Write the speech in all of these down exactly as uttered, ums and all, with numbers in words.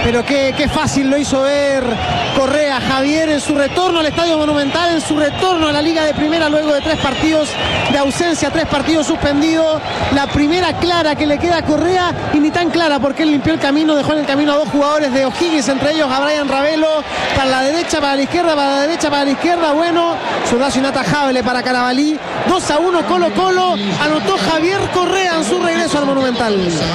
Pero qué, qué fácil lo hizo ver Correa, Javier, en su retorno al Estadio Monumental, en su retorno a la Liga de Primera luego de tres partidos de ausencia, tres partidos suspendidos. La primera clara que le queda a Correa, y ni tan clara porque él limpió el camino, dejó en el camino a dos jugadores de O'Higgins, entre ellos a Brian Ravelo, para la derecha, para la izquierda, para la derecha, para la izquierda. Bueno, sudazo inatajable para Carabalí. dos a uno Colo Colo, anotó Javier Correa en su regreso al Monumental.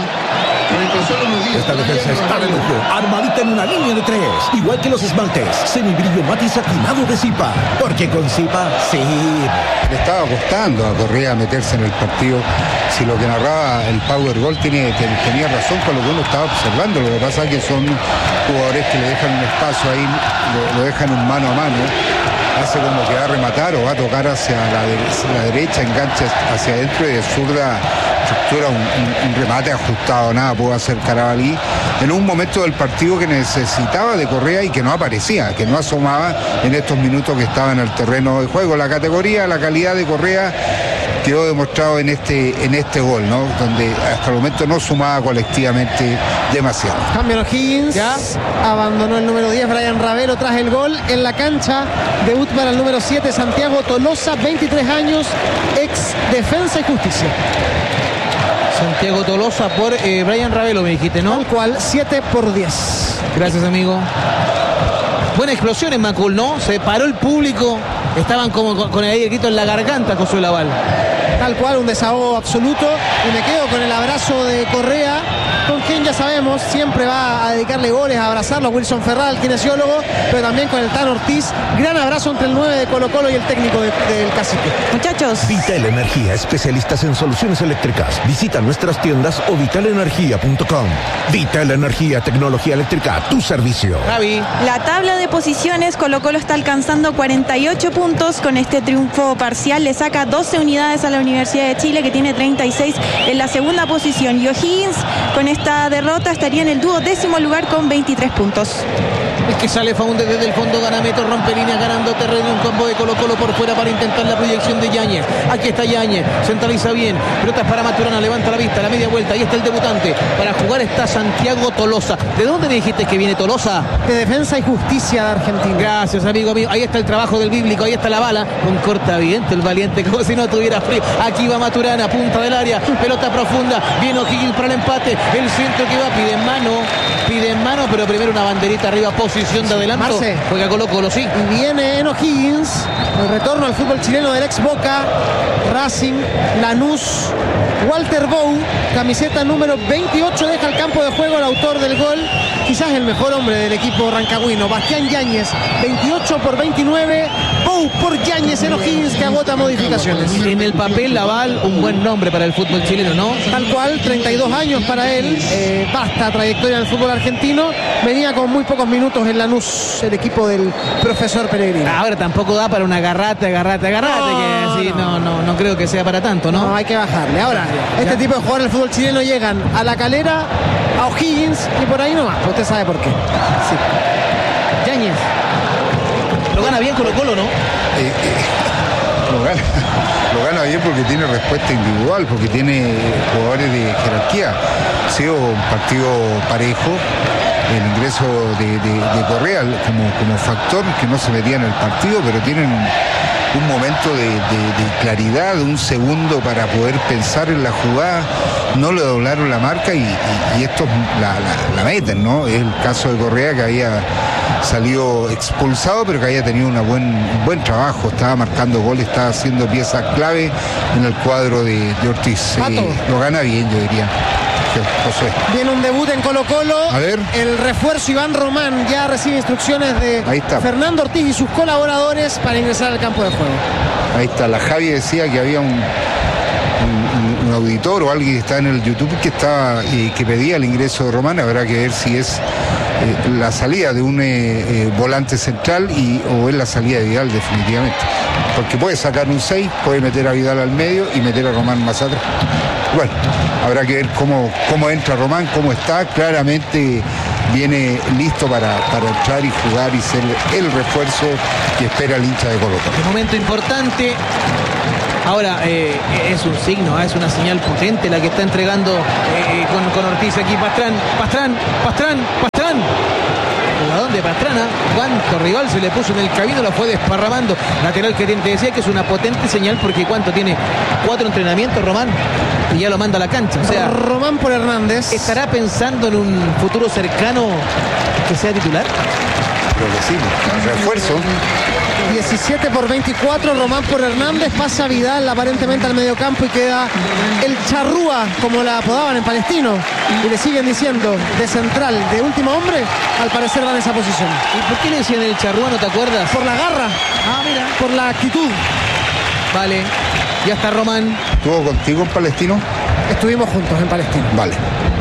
Esta defensa está de lujo, armadita en una línea de tres, igual que los esmaltes, semibrillo mate y satinado de Zipa, porque con Zipa, sí. Le estaba costando a Correa meterse en el partido. Si lo que narraba el Power Goal tiene, tenía razón con lo que uno estaba observando. Lo que pasa es que son jugadores que le dejan un espacio ahí, lo, lo dejan un mano a mano. Hace como que va a rematar o va a tocar hacia la, de, la derecha, engancha hacia adentro y de zurda estructura un, un, un remate ajustado. Nada pudo hacer Carabalí en un momento del partido que necesitaba de Correa y que no aparecía, que no asomaba en estos minutos que estaba en el terreno de juego. La categoría, la calidad de Correa quedó demostrado en este, en este gol, ¿no? Donde hasta el momento no sumaba colectivamente demasiado. Cambio en O'Higgins, ¿ya? Abandonó el número diez, Brian Ravelo, tras el gol en la cancha. Debut para el número siete, Santiago Tolosa, veintitrés años, ex Defensa y Justicia. Santiago Tolosa por eh, Brian Ravelo, me dijiste, ¿no? Tal cual, siete por diez. Gracias, amigo. Buena explosión en Macul, ¿no? Se paró el público. Estaban como con, con el grito en la garganta, Josué Laval. Tal cual, un desahogo absoluto. Y me quedo con el abrazo de Correa, con quien ya sabemos siempre va a dedicarle goles, a abrazarlo, a Wilson Ferral, kinesiólogo, pero también con el Tan Ortiz. Gran abrazo entre el nueve de Colo Colo y el técnico de, del Cacique. Muchachos. Vital Energía, especialistas en soluciones eléctricas. Visita nuestras tiendas o vital energía punto com. Vital Energía, tecnología eléctrica a tu servicio. Javi. La tabla de posiciones, Colo Colo está alcanzando cuarenta y ocho puntos. Con este triunfo parcial le saca doce unidades a la Universidad de Chile, que tiene treinta y seis en la segunda posición. Y O'Higgins, con esta derrota, estaría en el duodécimo lugar con veintitrés puntos. El que sale Faúndez desde el fondo, gana metros, rompe líneas, ganando terreno, un combo de Colo Colo por fuera para intentar la proyección de Yáñez. Aquí está Yáñez, centraliza bien, pelotas para Maturana, levanta la vista, la media vuelta, ahí está el debutante. Para jugar está Santiago Tolosa. ¿De dónde me dijiste que viene Tolosa? De Defensa y Justicia de Argentina. Gracias, amigo mío. Ahí está el trabajo del bíblico, ahí está la bala, con cortaviento el valiente, como si no tuviera frío. Aquí va Maturana, punta del área, pelota profunda, viene O'Higgins para el empate, el centro que va, pide mano, pide mano, pero primero una banderita arriba, posición de adelanto. Marce. Juega Colo Colo, sí. Y viene en O'Higgins el retorno al fútbol chileno del ex Boca, Racing, Lanús, Walter Bou, camiseta número veintiocho, deja el campo de juego el autor del gol, quizás el mejor hombre del equipo rancagüino, Bastián Yáñez, veintiocho por veintinueve, Bou por Yáñez en O'Higgins, que agota modificaciones. En el papel, Laval, un buen nombre para el fútbol chileno, ¿no? Tal cual, treinta y dos años para él, eh, vasta trayectoria en el fútbol argentino, venía con muy pocos minutos en Lanús, el equipo del profesor Pellegrino. Ahora tampoco da para una agarrate, agarrate, agarrate, No, que sí, no. no, no, no creo que sea para tanto, ¿no? No, hay que bajarle. Ahora, este tipo de jugadores del fútbol chileno llegan a La Calera, a O'Higgins y por ahí nomás. Usted sabe por qué. Sí. Yáñez. Lo gana bien Colo Colo, ¿no? Eh, eh, lo, gana, lo gana bien porque tiene respuesta individual, porque tiene jugadores de jerarquía. Ha sido un partido parejo. El ingreso de, de, de Correa como, como factor que no se metía en el partido, pero tienen un momento de, de, de claridad, un segundo para poder pensar en la jugada, no le doblaron la marca y, y, y estos la, la, la meten, ¿no? Es el caso de Correa, que había salido expulsado, pero que había tenido una buen, un buen trabajo, estaba marcando goles, estaba haciendo piezas clave en el cuadro de, de Ortiz. Eh, lo gana bien, yo diría. José. Viene un debut en Colo Colo. A ver. El refuerzo Iván Román ya recibe instrucciones de Ahí está. Fernando Ortiz y sus colaboradores para ingresar al campo de juego. Ahí está, la Javi decía que había un, un, un auditor o alguien que está en el YouTube que estaba eh, que pedía el ingreso de Román. Habrá que ver si es eh, la salida de un eh, eh, volante central y, o es la salida de Vidal definitivamente. Porque puede sacar un seis, puede meter a Vidal al medio y meter a Román más atrás. Bueno, habrá que ver cómo, cómo entra Román, cómo está. Claramente viene listo para, para entrar y jugar y ser el refuerzo que espera el hincha de Colo Colo. Un momento importante. Ahora, eh, es un signo, es una señal potente la que está entregando eh, con, con Ortiz aquí. Pastrán, Pastrán, Pastrán, Pastrán. de Pastrana. Cuánto rival se le puso en el camino, lo fue desparramando. Lateral que te decía que es una potente señal porque cuánto tiene cuatro entrenamientos Román y ya lo manda a la cancha. O sea, Román por Hernández. ¿Estará pensando en un futuro cercano que sea titular? Creo que sí, refuerzo. diecisiete por veinticuatro, Román por Hernández, pasa Vidal aparentemente al mediocampo y queda el Charrúa, como la apodaban en Palestino, y le siguen diciendo de central, de último hombre, al parecer dan esa posición. ¿Y por qué le decían el Charrúa, no te acuerdas? Por la garra, Ah, mira. por la actitud. Vale, ya está Román. ¿Estuvo contigo en Palestino? Estuvimos juntos en Palestino. Vale.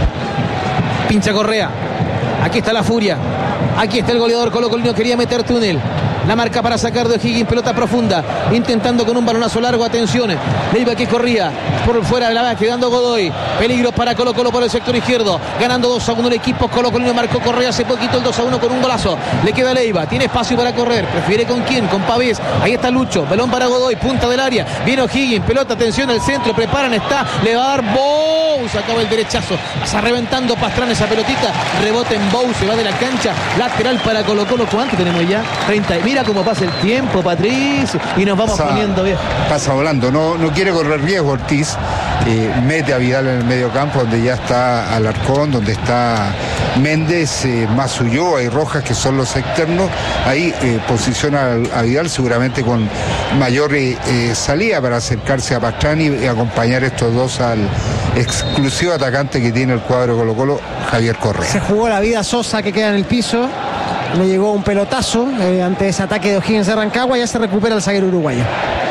Pincha Correa. Aquí está la furia. Aquí está el goleador colocolino. Quería meter túnel. La marca para sacar de O'Higgins, pelota profunda, intentando con un balonazo largo, atención, Leiva que corría por fuera de la base, quedando Godoy, peligro para Colo Colo por el sector izquierdo, ganando dos a uno el equipo colocolino, marcó Correa hace poquito el dos a uno con un golazo, le queda Leiva, tiene espacio para correr, prefiere con quién, con Pavés, ahí está Lucho, balón para Godoy, punta del área, viene O'Higgins, pelota, atención al centro, preparan, está, le va a dar Bou, se acaba el derechazo, está reventando Pastrana esa pelotita, rebota en Bou, se va de la cancha, lateral para Colo Colo, ¿cuánto tenemos ya? treinta, mira cómo pasa el tiempo, Patricio, y nos vamos pasa, poniendo viejo. Pasa volando, no, no quiere correr riesgo Ortiz, eh, mete a Vidal en el medio campo donde ya está Alarcón, donde está Méndez, eh, Mazulloa y Rojas, que son los externos, ahí eh, posiciona a Vidal seguramente con mayor eh, eh, salida para acercarse a Pastrana y, y acompañar estos dos al exclusivo atacante que tiene el cuadro Colo Colo, Javier Correa. Se jugó la vida Sosa, que queda en el piso. Le llegó un pelotazo eh, ante ese ataque de O'Higgins de Rancagua. Ya se recupera el zaguero uruguayo.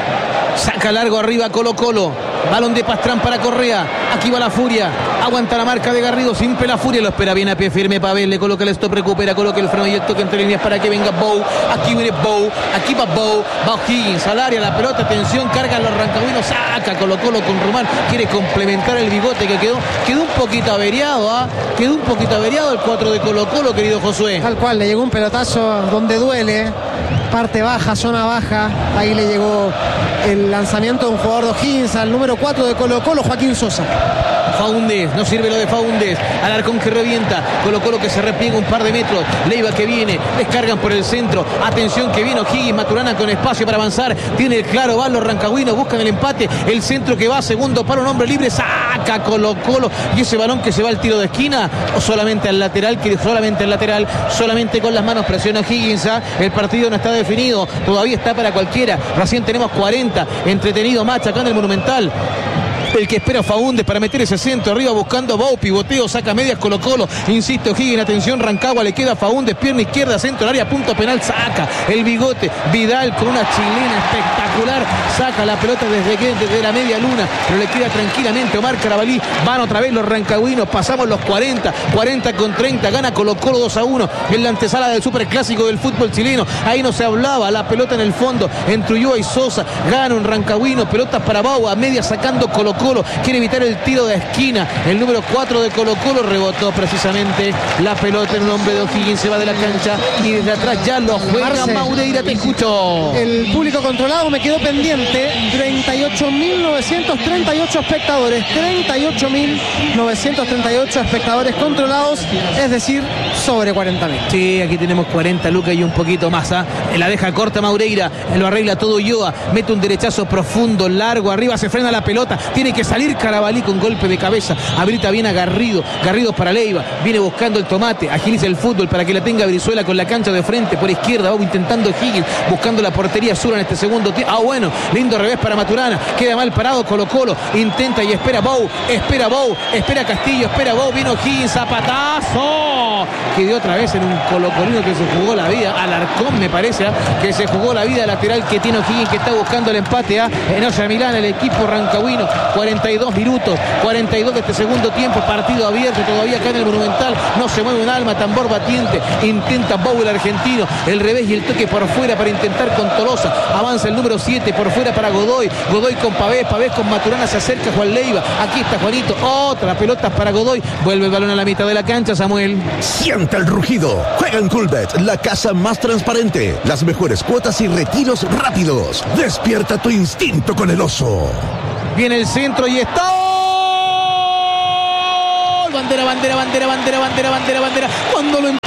Saca largo arriba Colo Colo. Balón de Pastrán para Correa. Aquí va la furia. Aguanta la marca de Garrido. Simple la furia. Lo espera bien a pie firme Pavel. Le coloca el stop. Recupera. Coloca el freno y el toque entre líneas para que venga Bou. Aquí viene Bou. Aquí va Bou. Va O'Higgins al área. La pelota. Atención. Cargan los rancagüinos. Saca Colo Colo con Román. Quiere complementar el bigote que quedó. Quedó un poquito averiado. ¿ah? Quedó un poquito averiado el cuatro de Colo Colo, querido Josué. Tal cual. Le llegó un pelotazo donde duele. Parte baja, zona baja. Ahí le llegó el lanzamiento de un jugador de O'Higgins al número cuatro de Colo Colo, Joaquín Sosa. Faúndez, no sirve lo de Faúndez. Alarcón que revienta. Colo Colo que se repliega un par de metros. Leiva que viene. Descargan por el centro. Atención que viene O'Higgins. Maturana con espacio para avanzar. Tiene el claro. Van los rancagüinos. Buscan el empate. El centro que va. Segundo para un hombre libre. Saca Colo Colo. Y ese balón que se va al tiro de esquina. O solamente al lateral. Que solamente al lateral. Solamente con las manos presiona O'Higgins. ¿ah? El partido no está definido. Todavía está para cualquiera. Recién tenemos cuarenta. Entretenido match acá en el Monumental. El que espera Faúndez para meter ese centro arriba buscando Bou, pivoteo, saca medias Colo Colo, insiste O'Higgins, atención Rancagua, le queda Faúndez, pierna izquierda, centro área, punto penal, saca el bigote, Vidal con una chilena espectacular, saca la pelota desde, que, desde la media luna, pero le queda tranquilamente Omar Carabalí, van otra vez los rancagüinos, pasamos los cuarenta, cuarenta con treinta, gana Colo Colo dos a uno, en la antesala del superclásico del fútbol chileno, ahí no se hablaba, la pelota en el fondo, entre Ulloa y Sosa, gana un rancagüino, pelotas para Bau, a media sacando Colo Colo, quiere evitar el tiro de esquina, el número cuatro de Colo Colo rebotó precisamente la pelota en un hombre de O'Higgins, se va de la cancha y desde atrás ya lo juega Marce. Maureira, te escucho. El público controlado me quedó pendiente, treinta y ocho mil novecientos treinta y ocho espectadores, treinta y ocho mil novecientos treinta y ocho espectadores controlados, es decir, sobre cuarenta mil. Sí, aquí tenemos cuarenta lucas y un poquito más, ¿ah? La deja corta Maureira, lo arregla todo Ulloa, mete un derechazo profundo, largo, arriba se frena la pelota, tiene que salir Carabalí con golpe de cabeza, habilita bien a Garrido, Garrido para Leiva, viene buscando el tomate, agiliza el fútbol para que la tenga Brizuela con la cancha de frente, por izquierda, Bou intentando Higgins, buscando la portería sur en este segundo tiempo, ah bueno, lindo revés para Maturana, queda mal parado Colo Colo, intenta y espera Bou, espera Bou, espera Castillo, espera Bou, vino Higgins, zapatazo, quedó otra vez en un colocolino que se jugó la vida, Alarcón me parece, ¿eh? que se jugó la vida lateral que tiene Higgins, que está buscando el empate, ¿eh? en Olla Milán, el equipo rancagüino, cuarenta y dos minutos, cuarenta y dos de este segundo tiempo, partido abierto todavía acá en el Monumental, no se mueve un alma, tambor batiente, intenta Bou el argentino, el revés y el toque por fuera para intentar con Tolosa, avanza el número siete por fuera para Godoy, Godoy con Pavés, Pavés con Maturana, se acerca Juan Leiva, aquí está Juanito, otra pelota para Godoy, vuelve el balón a la mitad de la cancha, Samuel. Sienta el rugido, juega en Coolbet, la casa más transparente, las mejores cuotas y retiros rápidos, despierta tu instinto con el oso. Viene el centro y está. ¡Oh! Bandera, bandera, bandera, bandera, bandera, bandera, bandera. Cuando lo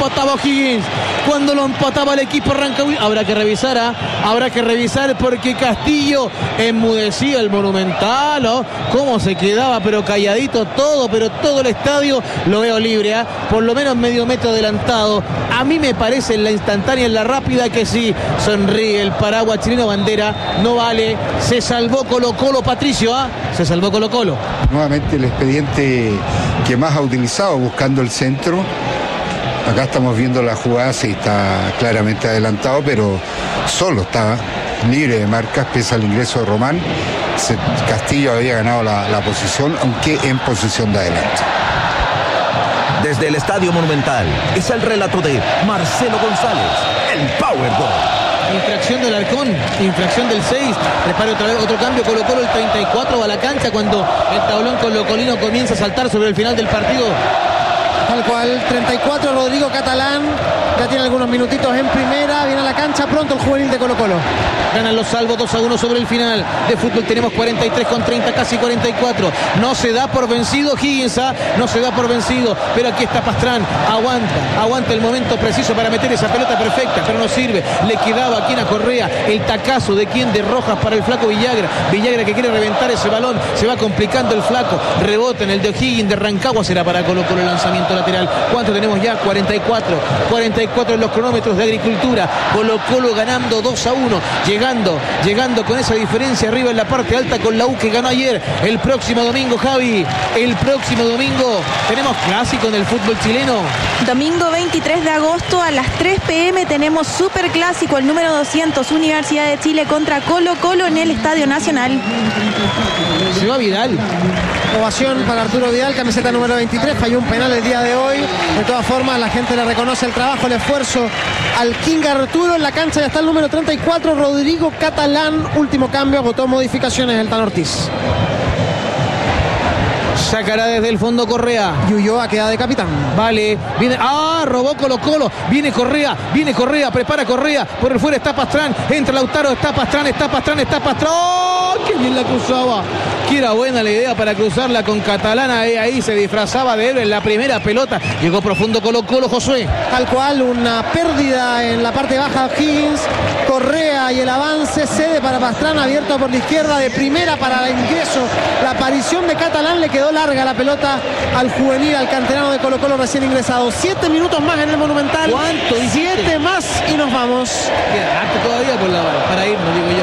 empataba O'Higgins, cuando lo empataba el equipo Rancagüino. Habrá que revisar, ¿eh? habrá que revisar porque Castillo enmudecía el Monumental, ¿oh? Cómo se quedaba, pero calladito todo, pero todo el estadio lo veo libre, ¿eh? Por lo menos medio metro adelantado. A mí me parece en la instantánea, en la rápida, que sí, sonríe el paraguas chileno. Bandera, no vale, se salvó Colo Colo, Patricio, ¿ah? ¿eh? Se salvó Colo Colo. Nuevamente el expediente que más ha utilizado buscando el centro. Acá estamos viendo la jugada, sí está claramente adelantado, pero solo estaba libre de marcas, pese al ingreso de Román. Se, Castillo había ganado la, la posición, aunque en posición de adelante. Desde el Estadio Monumental, es el relato de Marcelo González, el Powerball. Infracción del Arcón, infracción del seis, prepara otra vez otro cambio, Colo Colo el treinta y cuatro va a la cancha cuando el tablón colocolino comienza a saltar sobre el final del partido. Tal cual, treinta y cuatro, Rodrigo Catalán, ya tiene algunos minutitos en primera, viene a la cancha pronto el juvenil de Colo Colo. Ganan los salvos dos a uno sobre el final de fútbol. Tenemos cuarenta y tres con treinta, casi cuarenta y cuatro. No se da por vencido Higgins, ¿eh? no se da por vencido, pero aquí está Pastrán, aguanta, aguanta el momento preciso para meter esa pelota perfecta, pero no sirve. Le quedaba aquí a Correa el tacazo de quien, de Rojas para el flaco Villagra. Villagra que quiere reventar ese balón, se va complicando el flaco, rebota en el de O'Higgins, de Rancagua, será para Colo Colo el lanzamiento lateral. ¿Cuánto tenemos ya? cuarenta y cuatro, cuarenta y cuatro en los cronómetros de Agricultura. Colo Colo ganando dos a uno, llegando, llegando con esa diferencia arriba en la parte alta con la U que ganó ayer. El próximo domingo, Javi, el próximo domingo tenemos clásico en el fútbol chileno. Domingo veintitrés de agosto a las tres pe eme tenemos super clásico, el número doscientos, Universidad de Chile contra Colo Colo en el Estadio Nacional. Se va Vidal. Ovación para Arturo Vidal, camiseta número veintitrés, falló un penal el día de hoy. De todas formas, la gente le reconoce el trabajo, el esfuerzo al King Arturo. En la cancha ya está el número treinta y cuatro, Rodrigo Catalán. Último cambio, agotó modificaciones el Tan Ortiz. Sacará desde el fondo Correa. Y Ulloa queda de capitán. Vale, viene. ¡Ah! Robó Colo Colo. Viene Correa, viene Correa, prepara Correa. Por el fuera está Pastrán. Entra Lautaro, está Pastrán, está Pastrán, está Pastrán. ¡Oh! ¡Qué bien la cruzaba! Que era buena la idea para cruzarla con Catalana. Ahí, ahí se disfrazaba de él en la primera pelota. Llegó profundo Colo Colo, Josué. Tal cual, una pérdida en la parte baja de Higgins. Correa y el avance cede para Pastrán, abierto por la izquierda de primera para el ingreso. La aparición de Catalán, le quedó larga la pelota al juvenil, al canterano de Colo Colo recién ingresado. Siete minutos más en el Monumental. ¿Cuánto? Siete más y nos vamos. Queda harto todavía por la bala, para irnos, digo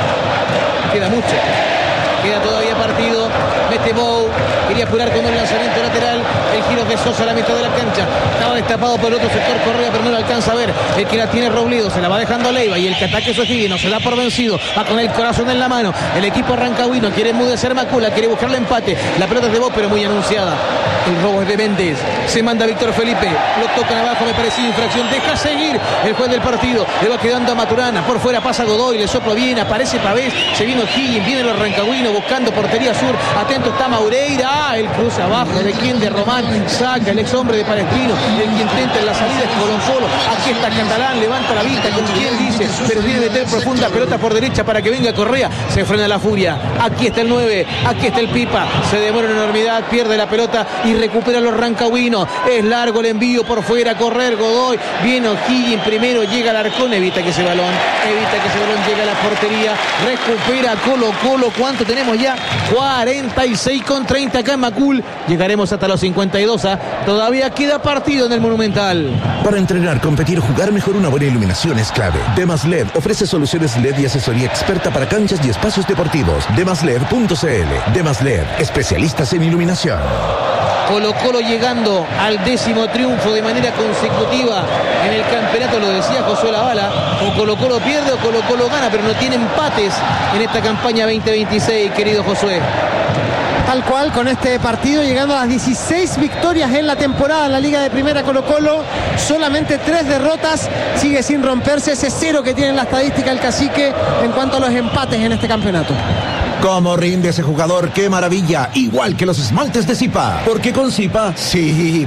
yo. Queda mucho. Queda todavía partido. Mete Bou. Quería apurar con un lanzamiento lateral. El giro de Sosa a la mitad de la cancha. Estaba destapado por el otro sector Correa, pero no lo alcanza a ver. El que la tiene Robledo. Se la va dejando a Leiva. Y el que ataque es O'Higgins. No se da por vencido. Va con el corazón en la mano. El equipo rancagüino quiere enmudecer Macula. Quiere buscar el empate. La pelota es de Bou, pero muy anunciada. El robo es de Méndez. Se manda Víctor Felipe. Lo tocan abajo. Me parecía infracción. Deja seguir el juez del partido. Le va quedando a Maturana. Por fuera pasa Godoy. Le sopla bien. Aparece Pavés. Se vino O'Higgins. Vienen los rancagüinos buscando portería sur. Atento está Maureira. Ah, el cruce abajo. ¿De quién? De Román. Saca el ex hombre de Palestrino. El que intenta en la salida es Colo Colo. Aquí está Catalán. Levanta la vista. Con quien dice. Pero tiene que meter profunda pelota por derecha para que venga Correa. Se frena la furia. Aquí está el nueve. Aquí está el Pipa. Se demora una enormidad. Pierde la pelota y recupera los rancagüinos. Es largo el envío por fuera. Correr Godoy. Viene O'Higgins primero. Llega el Arcón. Evita que ese balón. Evita que ese balón llegue a la portería. Recupera Colo Colo. ¿Cuánto tenemos ya? cuarenta y seis con treinta acá en Macul. Llegaremos hasta los cincuenta y dos. ¿eh? Todavía queda partido en el Monumental. Para entrenar, competir, jugar mejor, una buena iluminación es clave. Demas L E D ofrece soluciones L E D y asesoría experta para canchas y espacios deportivos. demas led punto c l. Demas L E D, especialistas en iluminación. Colo Colo llegando al décimo triunfo de manera consecutiva en el campeonato, lo decía Josué Lavala. O Colo Colo pierde o Colo Colo gana, pero no tiene empates en esta campaña veinte veintiséis, querido Josué. Tal cual, con este partido llegando a las dieciséis victorias en la temporada en la Liga de Primera. Colo Colo, solamente tres derrotas, sigue sin romperse ese cero que tiene en la estadística el Cacique en cuanto a los empates en este campeonato. ¿Cómo rinde ese jugador? ¡Qué maravilla! Igual que los esmaltes de Zipa. Porque con Zipa, sí.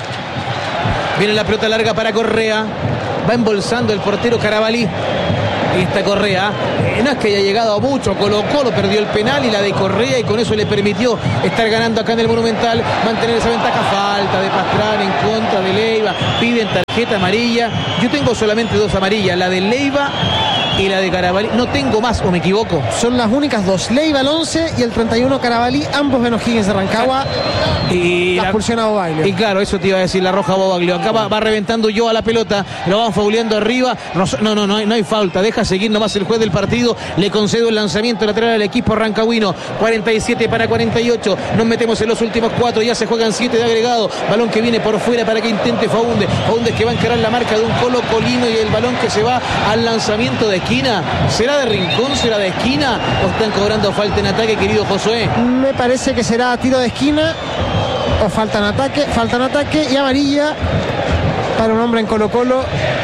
Viene la pelota larga para Correa. Va embolsando el portero Carabalí. Ahí está Correa. Eh, no es que haya llegado a mucho. Colo Colo perdió el penal y la de Correa, y con eso le permitió estar ganando acá en el Monumental, mantener esa ventaja. Falta de Pastrana en contra de Leiva. Piden tarjeta amarilla. Yo tengo solamente dos amarillas, la de Leiva y la de Carabalí. No tengo más, o me equivoco. Son las únicas dos. Leiva el once y el treinta y uno Carabalí, ambos en O'Higgins de Rancagua. Y la la expulsión a Bobaglio. Y claro, eso te iba a decir, la roja a Bobaglio. Acá va, va reventando yo a la pelota, lo van fauleando arriba. No, no, no, no hay, no hay falta. Deja seguir nomás el juez del partido. Le concedo el lanzamiento lateral al equipo rancagüino. cuarenta y siete para cuarenta y ocho. Nos metemos en los últimos cuatro. Ya se juegan siete de agregado. Balón que viene por fuera para que intente Faúndez. Faúndez que va a encarar la marca de un Colo Colino, y el balón que se va al lanzamiento de esquina. ¿Será de rincón? ¿Será de esquina? ¿O están cobrando falta en ataque, querido Josué? Me parece que será tiro de esquina o falta en ataque, falta en ataque y amarilla para un hombre en Colo Colo.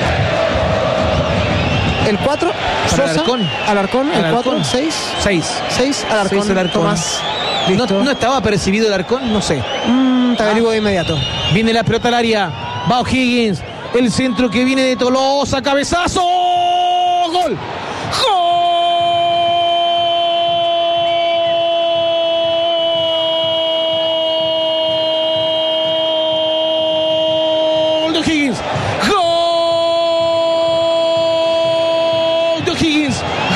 El cuatro, Para Sosa, Alarcón. Alarcón, el Alarcón. cuatro, seis, seis. seis, Alarcón, Seis Alarcón. Tomás. ¿No, Listo. ¿No estaba percibido el Alarcón? No sé. Mm, te averiguo de inmediato. Viene la pelota al área. Va O'Higgins. El centro que viene de Tolosa. Cabezazo. Gol. Gol de O'Higgins. Gol de O'Higgins.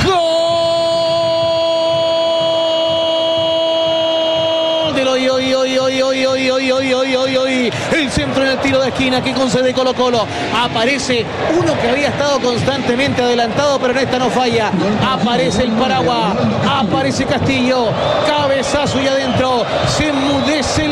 Gol del hoy, hoy, hoy, hoy, hoy, hoy, hoy, hoy, hoy, hoy, hoy. El centro en el tiro de esquina que concede Colo Colo. Aparece uno que había estado constantemente adelantado, pero en esta no falla. Aparece el Paraguay. Aparece Castillo. Cabezazo y adentro. Se enmudece el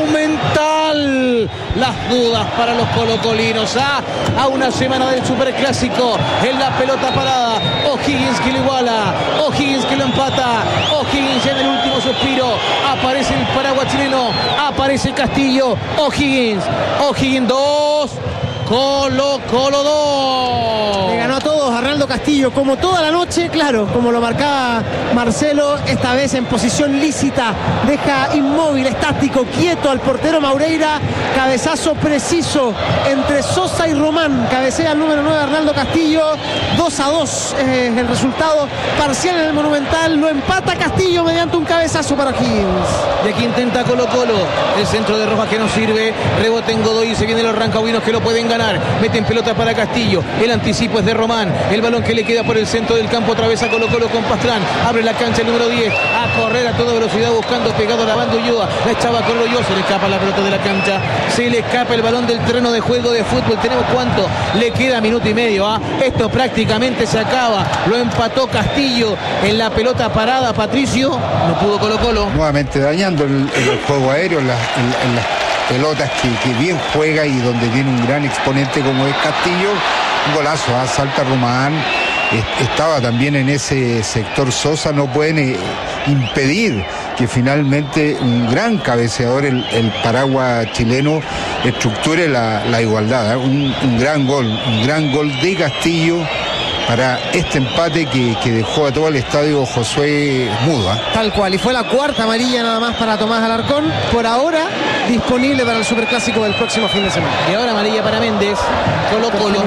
Monumental. Las dudas para los colocolinos. ¿ah? A una semana del Superclásico. En la pelota parada. O'Higgins que lo iguala. O'Higgins que lo empata. O'Higgins en el último suspiro. Aparece el Paraguay chileno. Aparece Castillo. O'Higgins. O'Higgins dos. Colo Colo dos. Le ganó a todos Arnaldo Castillo, como toda la noche, claro, como lo marcaba Marcelo, esta vez en posición lícita, deja inmóvil, estático, quieto al portero Maureira, cabezazo preciso entre Sosa y Román, cabecea el número nueve Arnaldo Castillo, dos a dos es el resultado parcial en el Monumental, lo empata Castillo mediante un cabezazo para Higgins. Y aquí intenta Colo Colo, el centro de Rojas que no sirve, rebote en Godoy y se vienen los rancagüinos que lo pueden ganar. Meten pelota para Castillo, el anticipo es de Román, el balón que le queda por el centro del campo, otra vez a Colo Colo con Pastrán, abre la cancha el número diez, a correr a toda velocidad buscando pegado a la banda Ulloa, la echaba con Ulloa, se le escapa la pelota de la cancha, se le escapa el balón del terreno de juego de fútbol. Tenemos cuánto, le queda minuto y medio, ¿ah? Esto prácticamente se acaba, lo empató Castillo en la pelota parada, Patricio, no pudo Colo Colo. Nuevamente dañando el, el juego aéreo en las en, en las pelotas que, que bien juega y donde tiene un gran exponente como es Castillo. Un golazo, ¿ah? Salta Román, estaba también en ese sector Sosa, no pueden eh, impedir que finalmente un gran cabeceador, el, el Paraguay chileno, estructure la, la igualdad, ¿eh? un, un gran gol, un gran gol de Castillo para este empate que, que dejó a todo el estadio Josué mudo. ¿eh? Tal cual, y fue la cuarta amarilla nada más para Tomás Alarcón, por ahora disponible para el Superclásico del próximo fin de semana. Y ahora amarilla para Méndez, Colo Colo.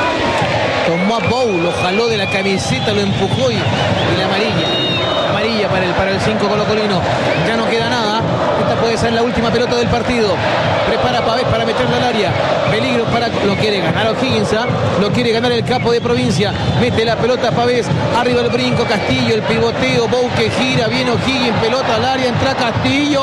Tomó a Bou, lo jaló de la camiseta, lo empujó y, y la amarilla. Amarilla para el para el cinco colocolino. Ya no queda nada. Esta puede ser la última pelota del partido. Prepara Pavés para meterla al área. Peligro para... Lo quiere ganar O'Higgins, ¿eh? Lo quiere ganar el capo de provincia. Mete la pelota Pavés. Arriba el brinco, Castillo, el pivoteo. Bou que gira. Viene O'Higgins, pelota al área. Entra Castillo.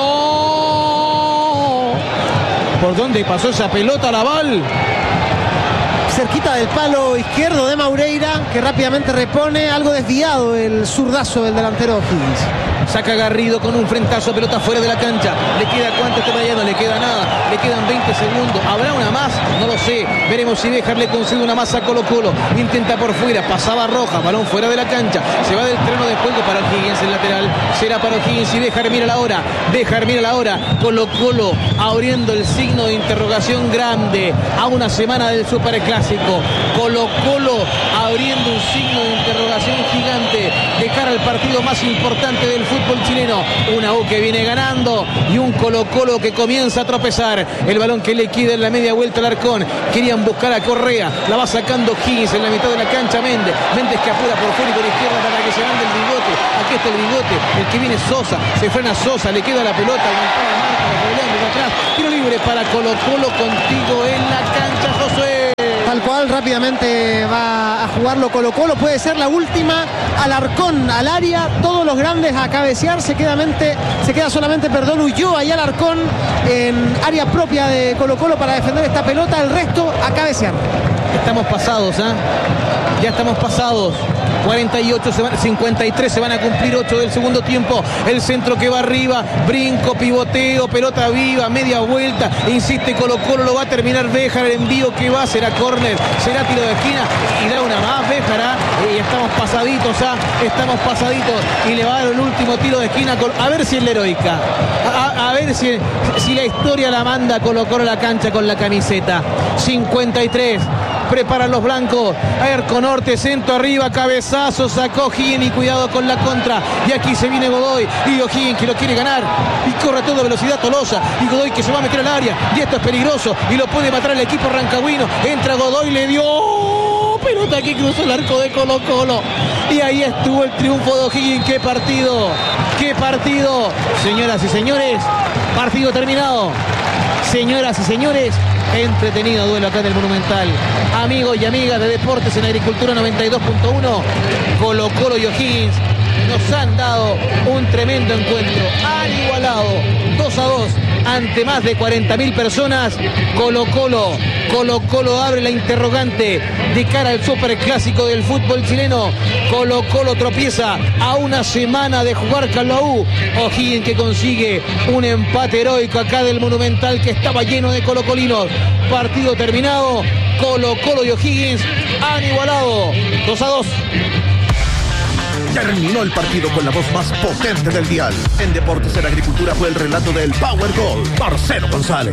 ¿Por dónde pasó esa pelota, Laval? Cerquita del palo izquierdo de Maureira, que rápidamente repone, algo desviado el zurdazo del delantero Higgins. Saca Garrido con un frentazo, pelota fuera de la cancha. ¿Le queda cuánto está no le queda nada. Le quedan veinte segundos. ¿Habrá una más? No lo sé. Veremos si Béjar le concede una más a Colo Colo. Intenta por fuera, pasaba Roja, balón fuera de la cancha. Se va del terreno de juego para O'Higgins, el lateral. Será para O'Higgins y Béjar mira la hora. Béjar mira la hora. Colo Colo abriendo el signo de interrogación grande a una semana del Superclásico. Colo Colo abriendo un signo de interrogación gigante de cara al partido más importante del fútbol chileno. Una U que viene ganando y un Colo-Colo que comienza a tropezar. El balón que le queda en la media vuelta al Arcón. Querían buscar a Correa, la va sacando Higgins en la mitad de la cancha. Méndez, Méndez que apura por fuera y por izquierda para que se mande el bigote. Aquí está el bigote, el que viene Sosa, se frena Sosa, le queda la pelota, aguantaba Marca, desde atrás, tiro libre para Colo-Colo, contigo en la cancha, Josué. Tal cual, rápidamente va a jugarlo Colo-Colo, puede ser la última. Alarcón al área, todos los grandes a cabecear, se queda, mente, se queda solamente, perdón, Ulloa y Alarcón en área propia de Colo-Colo para defender esta pelota, el resto a cabecear. Estamos pasados, ¿eh? Ya estamos pasados. cuarenta y ocho, se van, cincuenta y tres, se van a cumplir ocho del segundo tiempo. El centro que va arriba, brinco, pivoteo, pelota viva, media vuelta. Insiste Colo-Colo, lo va a terminar Béjar. El envío que va, será córner, será tiro de esquina y da una más Béjar. Y estamos pasaditos, ¿ah? Estamos pasaditos. Y le va a dar el último tiro de esquina. A ver si es la heroica. A, a ver si, si la historia la manda Colo-Colo a la cancha con la camiseta. cincuenta y tres. Preparan los blancos. Arco Norte, centro arriba, cabezazo, sacó Higgins y cuidado con la contra. Y aquí se viene Godoy. Y Higgins que lo quiere ganar. Y corre a toda velocidad Tolosa. Y Godoy que se va a meter al área. Y esto es peligroso. Y lo puede matar el equipo rancagüino. Entra Godoy, le dio pelota que cruzó el arco de Colo-Colo. Y ahí estuvo el triunfo de O'Higgins. ¡Qué partido! ¡Qué partido! Señoras y señores, partido terminado. Señoras y señores, entretenido duelo acá en el Monumental. Amigos y amigas de Deportes en Agricultura noventa y dos punto uno, Colo-Colo y O'Higgins nos han dado un tremendo encuentro. Han igualado dos a dos ante más de cuarenta mil personas. Colo-Colo, Colo-Colo abre la interrogante de cara al superclásico del fútbol chileno. Colo-Colo tropieza a una semana de jugar con la U. O'Higgins que consigue un empate heroico acá del Monumental que estaba lleno de colocolinos. Partido terminado. Colo-Colo y O'Higgins han igualado dos a dos. Terminó el partido con la voz más potente del dial. En Deportes en Agricultura fue el relato del Power Goal, Marcelo González.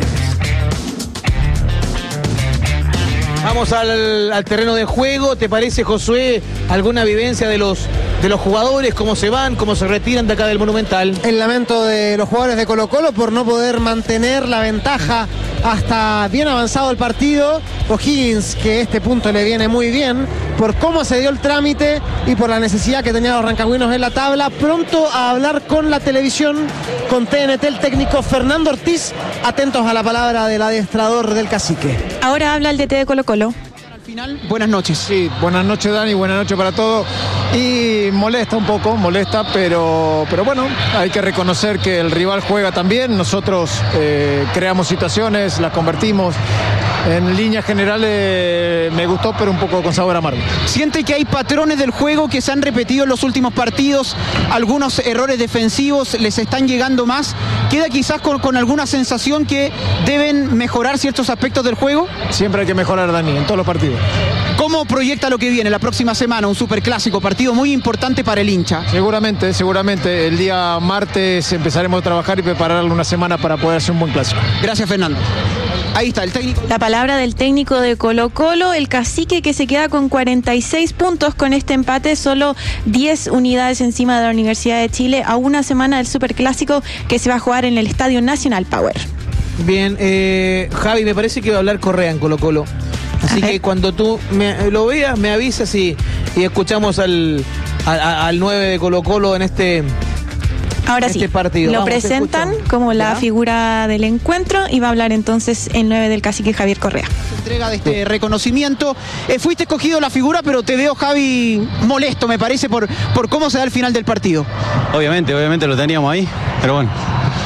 Vamos al, al terreno de juego. ¿Te parece, Josué, alguna vivencia de los, de los jugadores? ¿Cómo se van? ¿Cómo se retiran de acá del Monumental? El lamento de los jugadores de Colo-Colo por no poder mantener la ventaja hasta bien avanzado el partido. O'Higgins, que este punto le viene muy bien por cómo se dio el trámite y por la necesidad que tenían los rancagüinos en la tabla. Pronto a hablar con la televisión, con T N T, el técnico Fernando Ortiz. Atentos a la palabra del adiestrador del Cacique. Ahora habla el D T de Colo-Colo. Al final, buenas noches. Sí, buenas noches, Dani, buenas noches para todos. Y molesta un poco, molesta, pero, pero bueno, hay que reconocer que el rival juega también. Nosotros eh, creamos situaciones, las convertimos. En líneas generales me gustó, pero un poco con sabor amargo. ¿Siente que hay patrones del juego que se han repetido en los últimos partidos? Algunos errores defensivos les están llegando más. ¿Queda quizás con, con alguna sensación que deben mejorar ciertos aspectos del juego? Siempre hay que mejorar, Dani, en todos los partidos. ¿Cómo proyecta lo que viene la próxima semana? Un superclásico, partido muy importante para el hincha. Seguramente, seguramente. El día martes empezaremos a trabajar y prepararle una semana para poder hacer un buen clásico. Gracias, Fernando. Ahí está el técnico. La palabra del técnico de Colo-Colo, el Cacique, que se queda con cuarenta y seis puntos con este empate, solo diez unidades encima de la Universidad de Chile, a una semana del superclásico que se va a jugar en el Estadio Nacional Power. Bien, eh, Javi, me parece que va a hablar Correa en Colo-Colo. Así que cuando tú me, lo veas, me avisas y, y escuchamos al, al, al nueve de Colo-Colo en este... Ahora este sí, partido. lo Vamos, presentan como la ¿Ya? figura del encuentro y va a hablar entonces el nueve del Cacique, Javier Correa. Entrega de este reconocimiento. Eh, fuiste escogido la figura, pero te veo, Javi, molesto, me parece, por, por cómo se da el final del partido. Obviamente, obviamente lo teníamos ahí, pero bueno,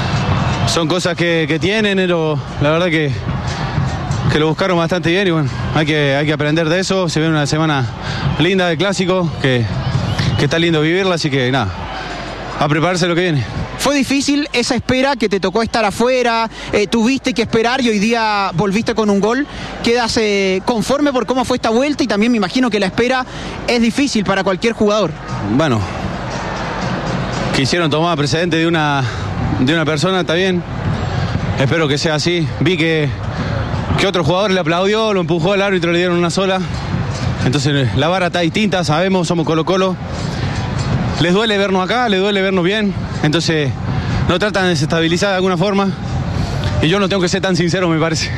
son cosas que, que tienen, pero la verdad que, que lo buscaron bastante bien y bueno, hay que, hay que aprender de eso. Se viene una semana linda de clásico, que, que está lindo vivirla, así que nada, a prepararse lo que viene. ¿Fue difícil esa espera que te tocó estar afuera? Eh, ¿Tuviste que esperar y hoy día volviste con un gol? ¿Quedas eh, conforme por cómo fue esta vuelta? Y también me imagino que la espera es difícil para cualquier jugador. Bueno, quisieron tomar precedente de una, de una persona, está bien. Espero que sea así. Vi que, que otro jugador le aplaudió, lo empujó al árbitro, le dieron una sola. Entonces la vara está distinta, sabemos, somos Colo Colo. Les duele vernos acá, les duele vernos bien. Entonces nos tratan de desestabilizar de alguna forma. Y yo no tengo que ser tan sincero, me parece.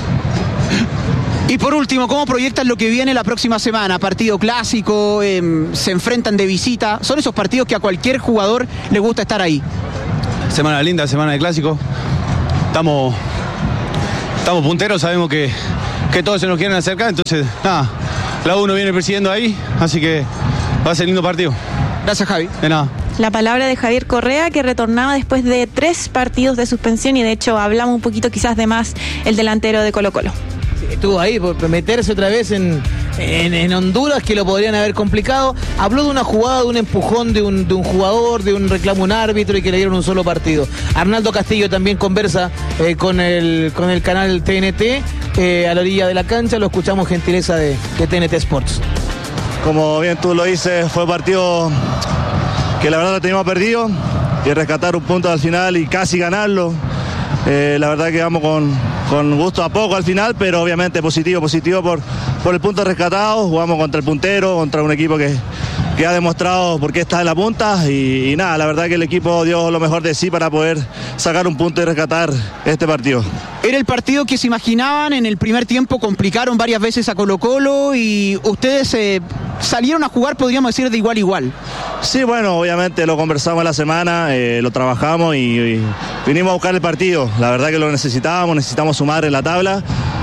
Y por último, ¿cómo proyectan lo que viene la próxima semana? Partido clásico, eh, se enfrentan de visita. Son esos partidos que a cualquier jugador le gusta estar ahí. Semana linda, semana de clásico. Estamos, estamos punteros, sabemos que, que todos se nos quieren acercar. Entonces, nada, la uno viene persiguiendo ahí, así que va a ser lindo partido. Gracias, Javi. De nada. La palabra de Javier Correa, que retornaba después de tres partidos de suspensión, y de hecho hablamos un poquito quizás de más el delantero de Colo Colo. Estuvo ahí por meterse otra vez en, en, en Honduras, que lo podrían haber complicado. Habló de una jugada, de un empujón de un, de un jugador, de un reclamo a un árbitro y que le dieron un solo partido. Arnaldo Castillo también conversa eh, con, el, con el canal T N T eh, a la orilla de la cancha. Lo escuchamos, gentileza de, de T N T Sports. Como bien tú lo dices, fue partido que la verdad lo teníamos perdido, y rescatar un punto al final y casi ganarlo. Eh, la verdad que vamos con, con gusto a poco al final, pero obviamente positivo, positivo por, por el punto rescatado. Jugamos contra el puntero, contra un equipo que, que ha demostrado por qué está en la punta, y, y nada, la verdad que el equipo dio lo mejor de sí para poder sacar un punto y rescatar este partido. Era el partido que se imaginaban. En el primer tiempo complicaron varias veces a Colo Colo y ustedes eh, salieron a jugar, podríamos decir, de igual a igual. Sí, bueno, obviamente lo conversamos en la semana, eh, lo trabajamos y, y vinimos a buscar el partido. La verdad que lo necesitábamos, necesitamos sumar en la tabla,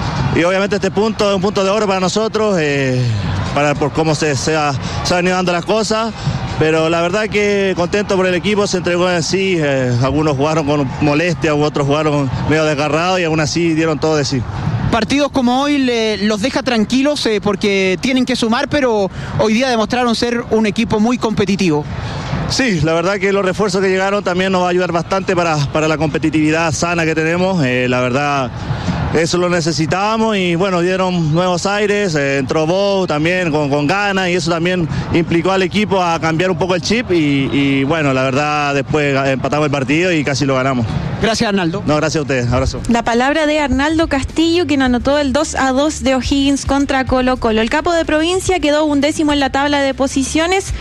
y obviamente este punto es un punto de oro para nosotros, eh, para, por cómo se, se, ha, se han ido dando las cosas. Pero la verdad que contento por el equipo, se entregó en sí, eh, algunos jugaron con molestia, otros jugaron medio desgarrados y aún así dieron todo de sí. Partidos como hoy le, los deja tranquilos eh, porque tienen que sumar, pero hoy día demostraron ser un equipo muy competitivo. Sí, la verdad que los refuerzos que llegaron también nos va a ayudar bastante para, para la competitividad sana que tenemos. Eh, la verdad, eso lo necesitábamos y bueno, dieron nuevos aires, eh, entró Bo también con, con ganas, y eso también implicó al equipo a cambiar un poco el chip y, y bueno, la verdad después empatamos el partido y casi lo ganamos. Gracias, Arnaldo. No, gracias a ustedes, abrazo. La palabra de Arnaldo Castillo, quien anotó el dos a dos de O'Higgins contra Colo Colo. El capo de provincia quedó undécimo en la tabla de posiciones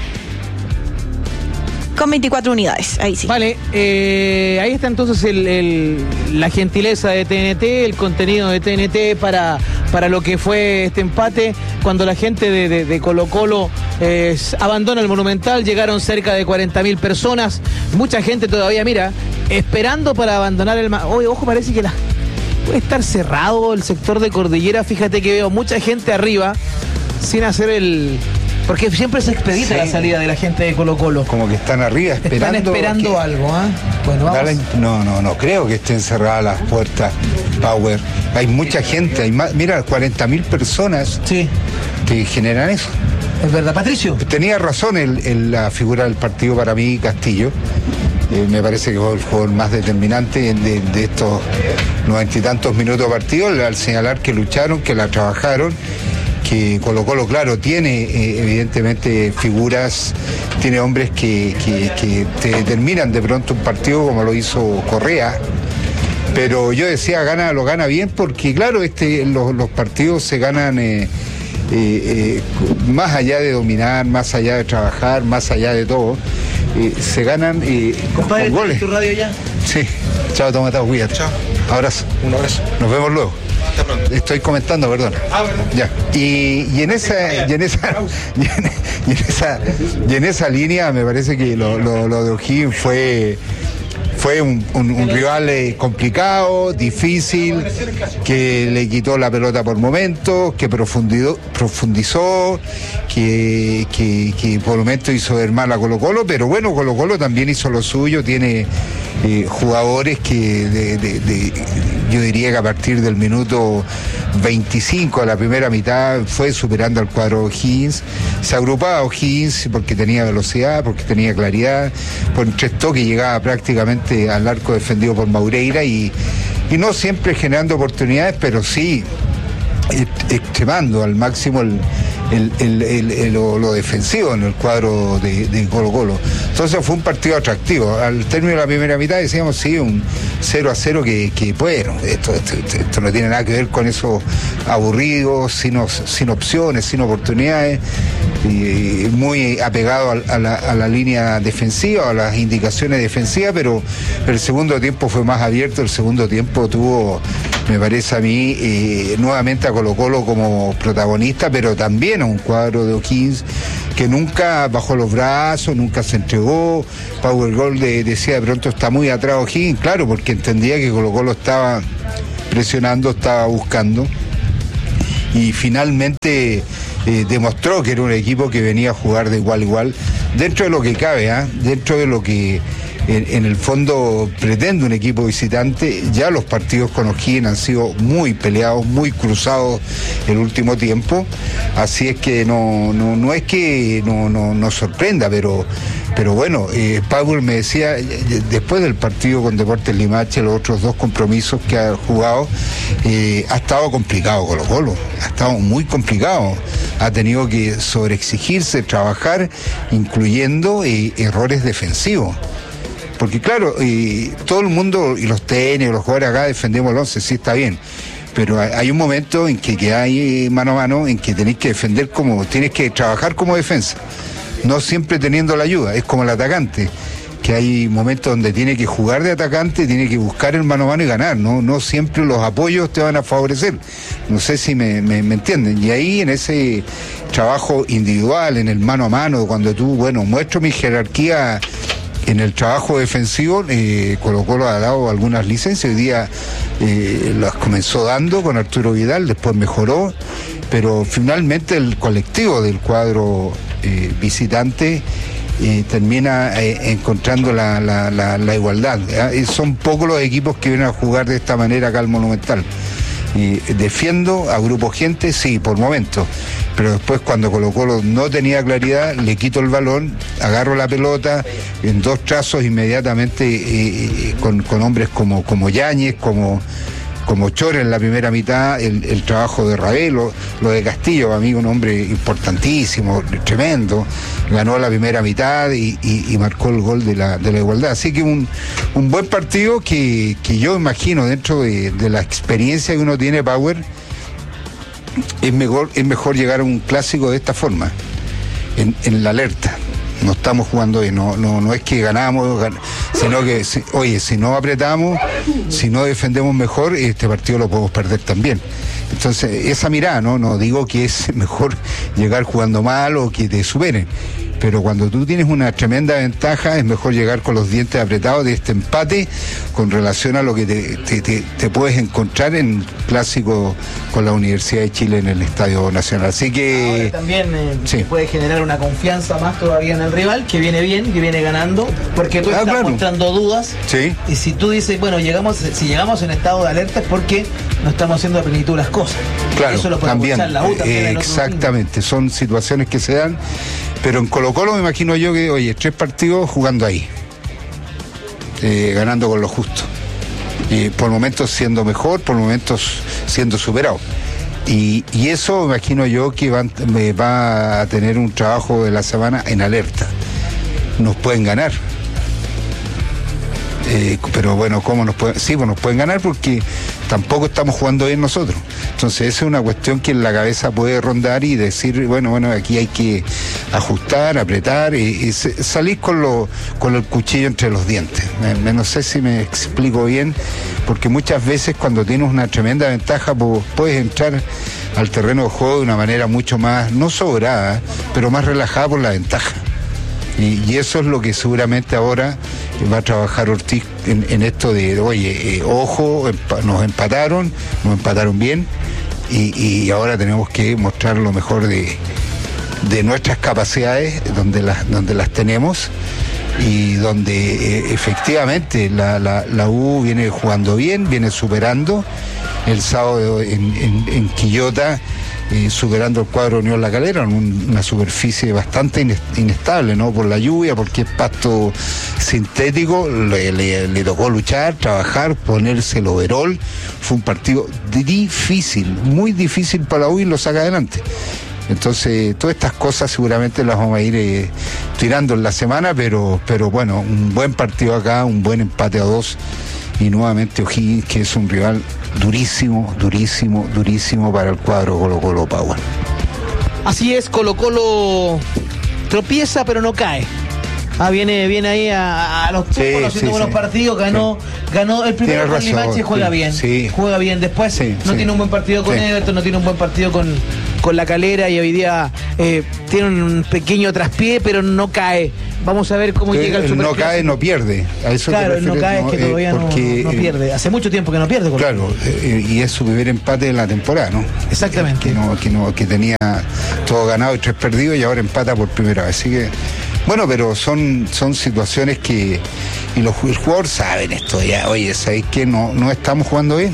con veinticuatro unidades, ahí sí. Vale, eh, ahí está entonces el, el, la gentileza de T N T, el contenido de T N T para, para lo que fue este empate. Cuando la gente de, de, de Colo Colo eh, abandona el Monumental, llegaron cerca de cuarenta mil personas, mucha gente todavía, mira, esperando para abandonar el... Oye, ojo, parece que la... puede estar cerrado el sector de Cordillera, fíjate que veo mucha gente arriba, sin hacer el... Porque siempre se expedita sí. La salida de la gente de Colo Colo. Como que están arriba esperando. Están esperando que... algo, ¿ah? ¿eh? Bueno, vamos. Dale, no, no, no creo que estén cerradas las puertas, Power. Hay mucha gente, hay más, mira, cuarenta mil personas sí. que generan eso. Es verdad, Patricio. Tenía razón el, el, la figura del partido para mí, Castillo. Eh, me parece que fue el jugador más determinante de, de estos noventa y tantos minutos de partido, al señalar que lucharon, que la trabajaron. Que Colo Colo, claro, tiene eh, evidentemente figuras, tiene hombres que, que, que te determinan de pronto un partido como lo hizo Correa, pero yo decía, gana, lo gana bien porque claro, este, los, los partidos se ganan eh, eh, eh, más allá de dominar, más allá de trabajar, más allá de todo, eh, se ganan eh, Compadre, con goles. ¿Tu radio ya? Sí, chao, Tomatado, cuídate. Chao. Abrazo. Un abrazo. Nos vemos luego. Estoy comentando, perdón. Ah, bueno. Ya. Y, y en esa, y en esa, y en, y en esa, y en esa línea me parece que lo, lo, lo de O'Higgins fue, fue un, un, un rival eh, complicado, difícil, que le quitó la pelota por momentos, que profundizó, profundizó que, que, que por momentos hizo ver mal a Colo Colo, pero bueno, Colo Colo también hizo lo suyo, tiene eh, jugadores que de, de, de, yo diría que a partir del minuto veinticinco a la primera mitad fue superando al cuadro O'Higgins, se agrupaba O'Higgins porque tenía velocidad, porque tenía claridad, por tres toques llegaba prácticamente al arco defendido por Maureira y, y no siempre generando oportunidades, pero sí extremando al máximo el, el, el, el, el lo, lo defensivo en el cuadro de, de Colo Colo. Entonces fue un partido atractivo. Al término de la primera mitad decíamos, sí, un cero a cero que, que bueno, esto, esto, esto no tiene nada que ver con esos aburridos, sin, sin opciones, sin oportunidades, y muy apegado a, a, la, a la línea defensiva, a las indicaciones defensivas, pero el segundo tiempo fue más abierto, el segundo tiempo tuvo, me parece a mí, eh, nuevamente a Colo-Colo como protagonista, pero también a un cuadro de O'Higgins que nunca bajó los brazos, nunca se entregó. Power Gold de, decía de pronto está muy atrás O'Higgins, claro, porque entendía que Colo-Colo estaba presionando, estaba buscando, y finalmente eh, demostró que era un equipo que venía a jugar de igual a igual, dentro de lo que cabe, ¿eh? dentro de lo que en, en el fondo pretende un equipo visitante. Ya los partidos con O'Higgins han sido muy peleados, muy cruzados el último tiempo, así es que no, no, no es que no, no, no sorprenda, pero Pero bueno, eh, Power me decía, después del partido con Deportes Limache, los otros dos compromisos que ha jugado, eh, ha estado complicado Colo-Colo, ha estado muy complicado. Ha tenido que sobreexigirse, trabajar, incluyendo eh, errores defensivos. Porque claro, eh, todo el mundo, y los técnicos, los jugadores acá defendemos el once, sí está bien. Pero hay un momento en que, que hay mano a mano, en que tenés que defender como, tienes que trabajar como defensa. No siempre teniendo la ayuda, es como el atacante, que hay momentos donde tiene que jugar de atacante, tiene que buscar el mano a mano y ganar, no, no siempre los apoyos te van a favorecer. No sé si me, me, me entienden. Y ahí en ese trabajo individual, en el mano a mano, cuando tú, bueno, muestro mi jerarquía en el trabajo defensivo, eh, Colo-Colo ha dado algunas licencias, hoy día eh, las comenzó dando con Arturo Vidal, después mejoró, pero finalmente el colectivo del cuadro eh, visitante eh, termina eh, encontrando la, la, la, la igualdad. ¿eh? Son pocos los equipos que vienen a jugar de esta manera acá al Monumental. Y defiendo, agrupo gente, sí, por momentos, pero después cuando Colo-Colo no tenía claridad, le quito el balón, agarro la pelota, en dos trazos inmediatamente eh, con, con hombres como, como Yáñez, como, como Chora en la primera mitad, el, el trabajo de Ravelo, lo de Castillo, amigo, un hombre importantísimo, tremendo, ganó la primera mitad y, y, y marcó el gol de la, de la igualdad. Así que un, un buen partido que, que yo imagino dentro de, de la experiencia que uno tiene, Power, es mejor, es mejor llegar a un clásico de esta forma, en, en la alerta. No estamos jugando hoy, no, no, no es que ganamos, gan... sino que, si, oye, si no apretamos, si no defendemos mejor, este partido lo podemos perder también. Entonces, esa mirada, ¿no? No digo que es mejor llegar jugando mal o que te superen, pero cuando tú tienes una tremenda ventaja, es mejor llegar con los dientes apretados de este empate con relación a lo que te, te, te, te puedes encontrar en el clásico con la Universidad de Chile en el Estadio Nacional. Así que ahora también eh, sí, puede generar una confianza más todavía en el rival, que viene bien, que viene ganando, porque tú ah, estás claro. mostrando dudas. Sí. Y si tú dices, bueno, llegamos, si llegamos en estado de alerta es porque no estamos haciendo a plenitud las cosas. Claro, eso lo puede también, la U también eh, en otro exactamente, son situaciones que se dan, pero en Colo-Colo me imagino yo que, oye, tres partidos jugando ahí, eh, ganando con lo justo, eh, por momentos siendo mejor, por momentos siendo superado. Y, y eso me imagino yo que van, me va a tener un trabajo de la semana en alerta. Nos pueden ganar. Eh, pero bueno, ¿cómo nos pueden? Sí, pues nos pueden ganar porque tampoco estamos jugando bien nosotros. Entonces esa es una cuestión que en la cabeza puede rondar y decir, bueno, bueno, aquí hay que ajustar, apretar y, y salir con, lo, con el cuchillo entre los dientes. Me, me, no sé si me explico bien, porque muchas veces cuando tienes una tremenda ventaja pues, puedes entrar al terreno de juego de una manera mucho más, no sobrada, pero más relajada por la ventaja. Y, y eso es lo que seguramente ahora va a trabajar Ortiz en, en esto de, oye, eh, ojo, empa- nos empataron, nos empataron bien, y, y ahora tenemos que mostrar lo mejor de, de nuestras capacidades, donde las, donde las tenemos, y donde eh, efectivamente la, la, la U viene jugando bien, viene superando. El sábado en, en, en Quillota, Eh, superando el cuadro de Unión La Calera en un, una superficie bastante inestable, ¿no? Por la lluvia, porque es pasto sintético, le, le, le tocó luchar, trabajar, ponerse el overall. Fue un partido difícil, muy difícil para la U y lo saca adelante. Entonces, todas estas cosas seguramente las vamos a ir eh, tirando en la semana, pero, pero bueno, un buen partido acá, un buen empate a dos, y nuevamente O'Higgins, que es un rival durísimo, durísimo, durísimo para el cuadro Colo-Colo Power. Así es, Colo-Colo tropieza pero no cae. Ah, viene, viene ahí a, a los sí, haciendo sí, buenos sí. partidos, ganó, sí. ganó el primer Limache, juega sí, bien, sí. juega bien, después sí, no sí. tiene un buen partido con sí. Everton, no tiene un buen partido con, con La Calera, y hoy día eh, tiene un pequeño traspié, pero no cae. Vamos a ver cómo que llega el el Superclásico. No cae, no pierde. A eso claro, te refieres, el no cae, no, es que todavía eh, porque, no, no pierde. Hace mucho tiempo que no pierde. Claro, eh, y es su primer empate de la temporada, ¿no? Exactamente. Que, no, que, no, que tenía todo ganado y tres perdidos, y ahora empata por primera vez. Así que, bueno, pero son, son situaciones que, y los el jugador saben esto ya. Oye, ¿sabéis qué? No, no estamos jugando bien.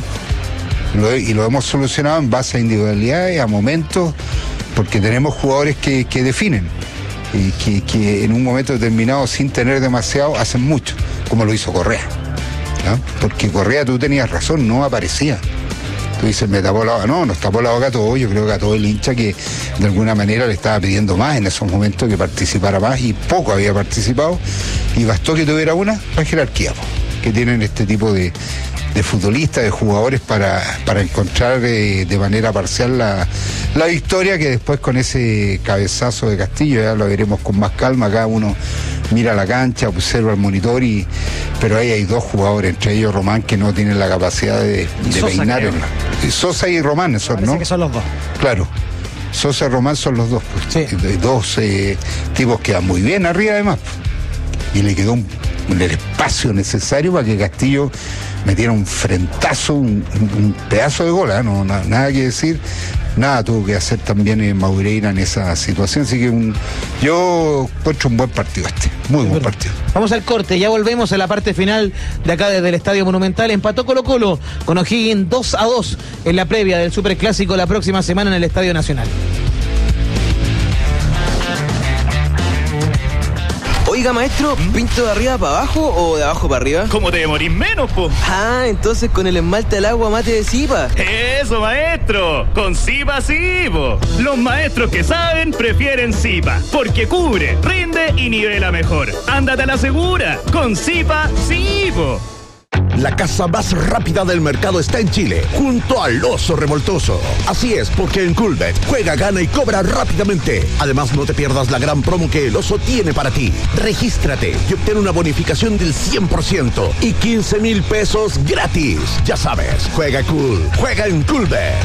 Lo, y lo hemos solucionado en base a individualidades, a momentos, porque tenemos jugadores que, que definen. Y que, que en un momento determinado, sin tener demasiado, hacen mucho, como lo hizo Correa, ¿no? Porque Correa, tú tenías razón, no aparecía. Tú dices, me tapó la boca. No, nos tapó la boca a todos. Yo creo que a todo el hincha que de alguna manera le estaba pidiendo más en esos momentos, que participara más, y poco había participado, y bastó que tuviera una la jerarquía, que tienen este tipo de, de futbolistas, de jugadores para, para encontrar eh, de manera parcial la, la victoria, que después con ese cabezazo de Castillo ya lo veremos con más calma. Cada uno mira la cancha, observa el monitor, y pero ahí hay dos jugadores, entre ellos Román, que no tienen la capacidad de, de peinar. En la, Sosa y Román son, Parece ¿no? que son los dos. Claro. Sosa y Román son los dos, pues. Sí. Dos eh, tipos que van muy bien arriba, además. Y le quedó un, un espacio necesario para que Castillo metiera un frentazo, un, un pedazo de gol, ¿eh? No, na, nada que decir. Nada tuvo que hacer también en Maureira en esa situación. Así que un, yo encuentro un buen partido este, muy buen partido. Vamos al corte, ya volvemos a la parte final de acá desde el Estadio Monumental. Empató Colo-Colo con O'Higgins dos a dos en la previa del Superclásico la próxima semana en el Estadio Nacional. Oiga, maestro, ¿pinto de arriba para abajo o de abajo para arriba? ¿Cómo te demorís menos, po? Ah, entonces con el esmalte al agua mate de Zipa. Eso, maestro, con Zipa sí, po. Los maestros que saben prefieren Zipa, porque cubre, rinde y nivela mejor. Ándate a la segura, con Zipa sí, po. La casa más rápida del mercado está en Chile, junto al Oso Revoltoso. Así es, porque en Coolbet juega, gana y cobra rápidamente. Además, no te pierdas la gran promo que el Oso tiene para ti. Regístrate y obtén una bonificación del cien por ciento y quince mil pesos gratis. Ya sabes, juega cool, juega en Coolbet.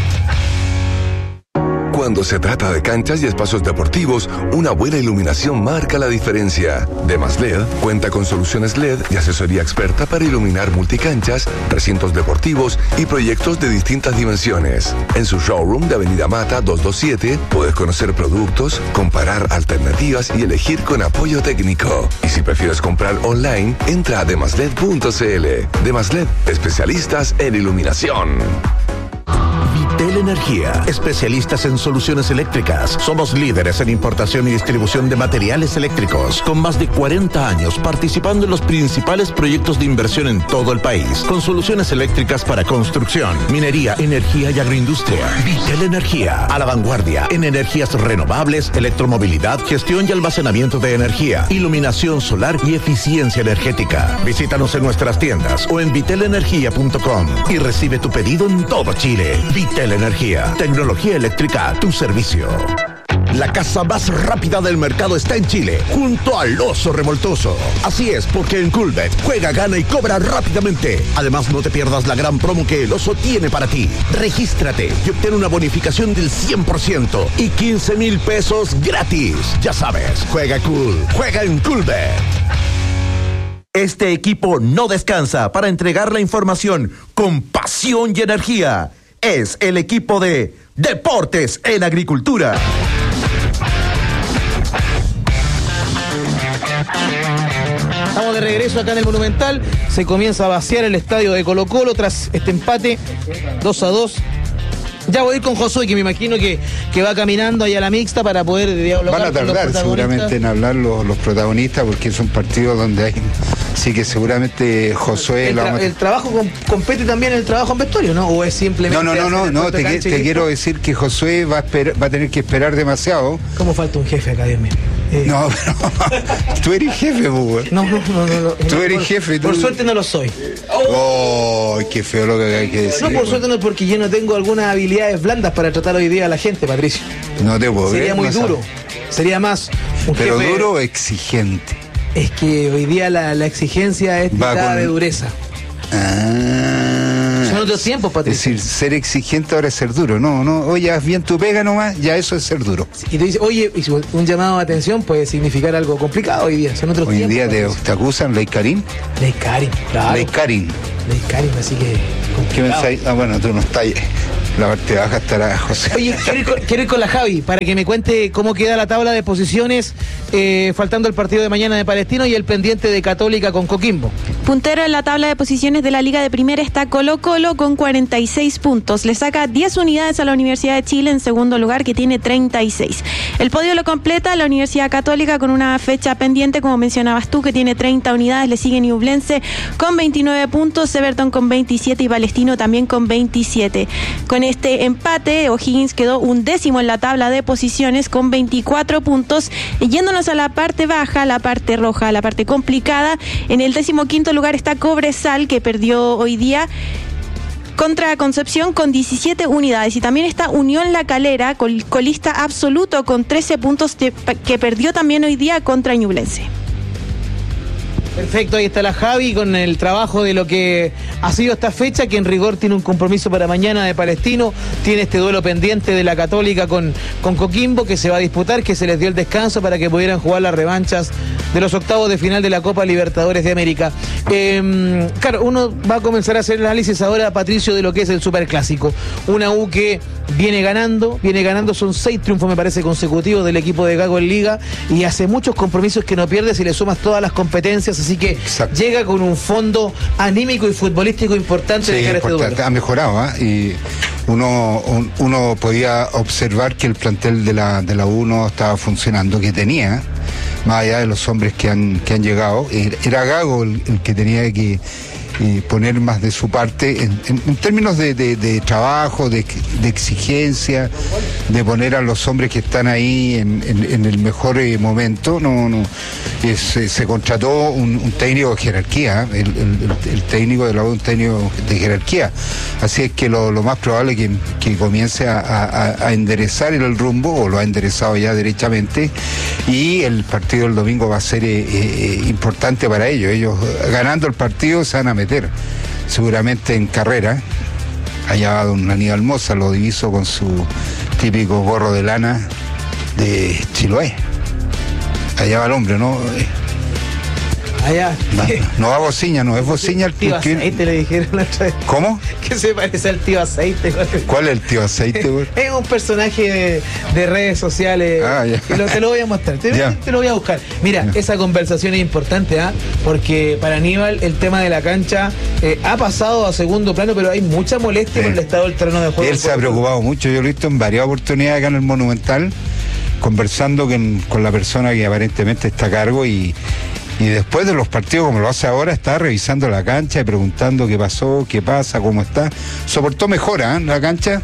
Cuando se trata de canchas y espacios deportivos, una buena iluminación marca la diferencia. Demas L E D cuenta con soluciones L E D y asesoría experta para iluminar multicanchas, recintos deportivos y proyectos de distintas dimensiones. En su showroom de Avenida Mata doscientos veintisiete puedes conocer productos, comparar alternativas y elegir con apoyo técnico. Y si prefieres comprar online, entra a demasled punto cl. Demas L E D, especialistas en iluminación. Vitel Energía, especialistas en soluciones eléctricas. Somos líderes en importación y distribución de materiales eléctricos, con más de cuarenta años participando en los principales proyectos de inversión en todo el país, con soluciones eléctricas para construcción, minería, energía y agroindustria. Vitel Energía, a la vanguardia en energías renovables, electromovilidad, gestión y almacenamiento de energía, iluminación solar y eficiencia energética. Visítanos en nuestras tiendas o en vitel energía punto com y recibe tu pedido en todo Chile. Vitel Energía, tecnología eléctrica a tu servicio. La casa más rápida del mercado está en Chile, junto al Oso Revoltoso. Así es, porque en Coolbet juega, gana y cobra rápidamente. Además, no te pierdas la gran promo que el Oso tiene para ti. Regístrate y obtén una bonificación del cien por ciento y quince mil pesos gratis. Ya sabes, juega cool, juega en Coolbet. Este equipo no descansa para entregar la información con pasión y energía. Es el equipo de Deportes en Agricultura. Estamos de regreso acá en el Monumental. Se comienza a vaciar el estadio de Colo-Colo tras este empate dos a dos Ya voy a ir con Josué, que me imagino que, que va caminando ahí a la mixta para poder dialogar. Van a tardar seguramente en hablar los, los protagonistas, porque es un partido donde hay... Sí que seguramente Josué... El, tra- vamos... el trabajo com- compete también el trabajo en vestuario, ¿no? ¿O es simplemente... No, no, no, no, no te, que, te quiero decir que Josué va a, esper- va a tener que esperar demasiado. ¿Cómo falta un jefe acá, Dios mío? Eh... No, pero tú eres jefe, güey. No, no, no, no, no. Tú eres por, jefe. Tú... Por suerte no lo soy. Oh, qué feo lo que hay que decir. No, por suerte no, porque yo no tengo algunas habilidades blandas para tratar hoy día a la gente, Patricio. No te puedo Sería ver, muy no duro. sabes. Sería más un Pero jefe... duro o exigente. Es que hoy día la, la exigencia es picada con... de dureza. Ah, Son otros tiempos, Patricio. Es decir, ser exigente ahora es ser duro. No, no, oye, haz bien tu pega nomás, ya eso es ser duro. Y te dice, oye, un llamado de atención puede significar algo complicado hoy día. Son otros hoy tiempos. Hoy en día te, te acusan, Ley Karim. Ley Karim, claro. Ley Karim. Ley Karim, así que. ¿Qué mensaje? Ah, bueno, tú no estás. La parte baja estará José. Oye, quiero ir, con, quiero ir con la Javi para que me cuente cómo queda la tabla de posiciones, eh, faltando el partido de mañana de Palestino y el pendiente de Católica con Coquimbo. Puntero en la tabla de posiciones de la Liga de Primera está Colo Colo con cuarenta y seis puntos. Le saca diez unidades a la Universidad de Chile en segundo lugar, que tiene treinta y seis. El podio lo completa la Universidad Católica con una fecha pendiente, como mencionabas tú, que tiene treinta unidades. Le sigue Ñublense con veintinueve puntos, Everton con veintisiete y Palestino también con veintisiete. Con este empate, O'Higgins quedó undécimo en la tabla de posiciones con veinticuatro puntos. Y yéndonos a la parte baja, la parte roja, la parte complicada, en el decimoquinto lugar está Cobresal, que perdió hoy día contra Concepción con diecisiete unidades. Y también está Unión La Calera, col- colista absoluto con trece puntos, que, que perdió también hoy día contra Ñublense. Perfecto, ahí está la Javi con el trabajo de lo que ha sido esta fecha, que en rigor tiene un compromiso para mañana de Palestino, tiene este duelo pendiente de la Católica con, con Coquimbo, que se va a disputar, que se les dio el descanso para que pudieran jugar las revanchas de los octavos de final de la Copa Libertadores de América. Eh, claro, uno va a comenzar a hacer el análisis ahora, Patricio, de lo que es el Superclásico. Una U que viene ganando, viene ganando, son seis triunfos, me parece, consecutivos del equipo de Gago en Liga, y hace muchos compromisos que no pierde si le sumas todas las competencias, así que exacto, llega con un fondo anímico y futbolístico importante. Sí, de cara importante. Este duelo. Ha mejorado, ¿eh? Y uno, un, uno podía observar que el plantel de la, de la U no estaba funcionando, que tenía, más allá de los hombres que han, que han llegado, era Gago el, el que tenía que eh, poner más de su parte en, en, en términos de, de, de trabajo, de, de exigencia, de poner a los hombres que están ahí en, en, en el mejor eh, momento. No, no, es, eh, se contrató un, un técnico de jerarquía, el, el, el técnico de la U, un técnico de jerarquía. Así es que lo, lo más probable es que, que comience a, a, a enderezar el rumbo, o lo ha enderezado ya derechamente, y el partido del domingo va a ser eh, eh, importante para ellos. Ellos ganando el partido se van a meter seguramente en carrera. Allá va don Aníbal Moza, lo diviso con su típico gorro de lana de Chiloé. Allá va el hombre, ¿no? Allá. No, no va bociña, no es bociña el tío que... Aceite le dijeron la otra vez. ¿Cómo? Que se parece al tío Aceite. ¿Cuál es el tío Aceite, güey? Es un personaje de, de redes sociales. Ah, ya. Que lo, te lo voy a mostrar. Te, te lo voy a buscar. Mira, ya. Esa conversación es importante, ¿ah? ¿eh? Porque para Aníbal el tema de la cancha eh, ha pasado a segundo plano, pero hay mucha molestia sí. por el estado del terreno de juego. Él se ha preocupado mucho. Yo lo he visto en varias oportunidades acá en el Monumental, conversando con, con la persona que aparentemente está a cargo, y Y después de los partidos, como lo hace ahora, está revisando la cancha y preguntando qué pasó, qué pasa, cómo está. ¿Soportó mejora ¿eh? la cancha?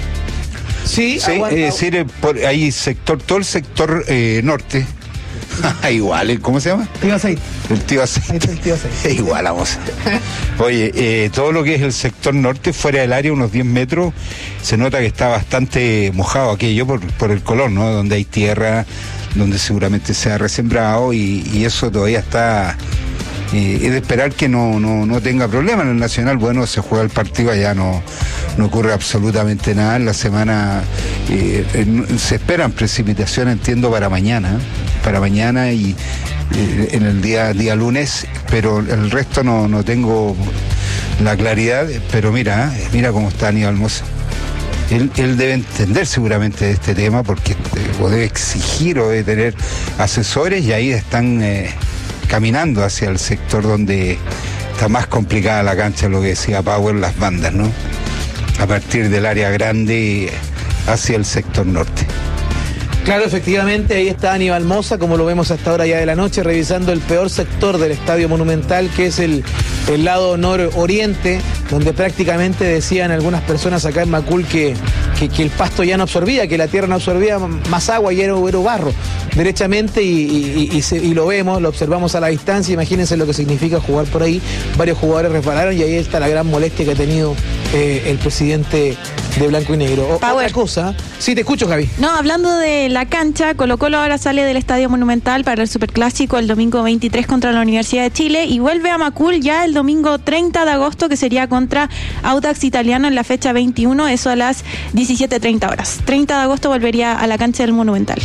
Sí, sí es decir, por ahí sector, todo el sector eh, norte. Igual, ¿cómo se llama? Tío Aceite. El tío Aceite. El tío Aceite. Igual, vamos. Oye, eh, todo lo que es el sector norte, fuera del área, unos diez metros, se nota que está bastante mojado aquello por, por el color, ¿no? Donde hay tierra, donde seguramente se ha resembrado, y, y eso todavía está... Eh, es de esperar que no, no, no tenga problema. En el Nacional, bueno, se juega el partido, allá no, no ocurre absolutamente nada. En la semana eh, en, se esperan precipitaciones, entiendo, para mañana, para mañana y eh, en el día, día lunes, pero el resto no, no tengo la claridad. Pero mira, eh, mira cómo está Aníbal Moza. Él, él debe entender seguramente de este tema, porque eh, o debe exigir o debe tener asesores, y ahí están... Eh, caminando hacia el sector donde está más complicada la cancha, lo que decía Power, las bandas, ¿no? a partir del área grande hacia el sector norte. Claro, efectivamente, ahí está Aníbal Mosa, como lo vemos hasta ahora ya de la noche, revisando el peor sector del Estadio Monumental, que es el, el lado nororiente, donde prácticamente decían algunas personas acá en Macul que, que, que el pasto ya no absorbía, que la tierra no absorbía más agua y era, era barro, derechamente, y, y, y, se, y lo vemos, lo observamos a la distancia. Imagínense lo que significa jugar por ahí. Varios jugadores resbalaron y ahí está la gran molestia que ha tenido eh, el presidente de Blanco y Negro. O, otra cosa. Sí, te escucho, Javi. No, hablando de la cancha, Colo-Colo ahora sale del Estadio Monumental para el Superclásico el domingo veintitrés contra la Universidad de Chile y vuelve a Macul ya el domingo treinta de agosto, que sería contra Audax Italiano en la fecha veintiuno, eso a las diecisiete treinta horas. treinta de agosto volvería a la cancha del Monumental.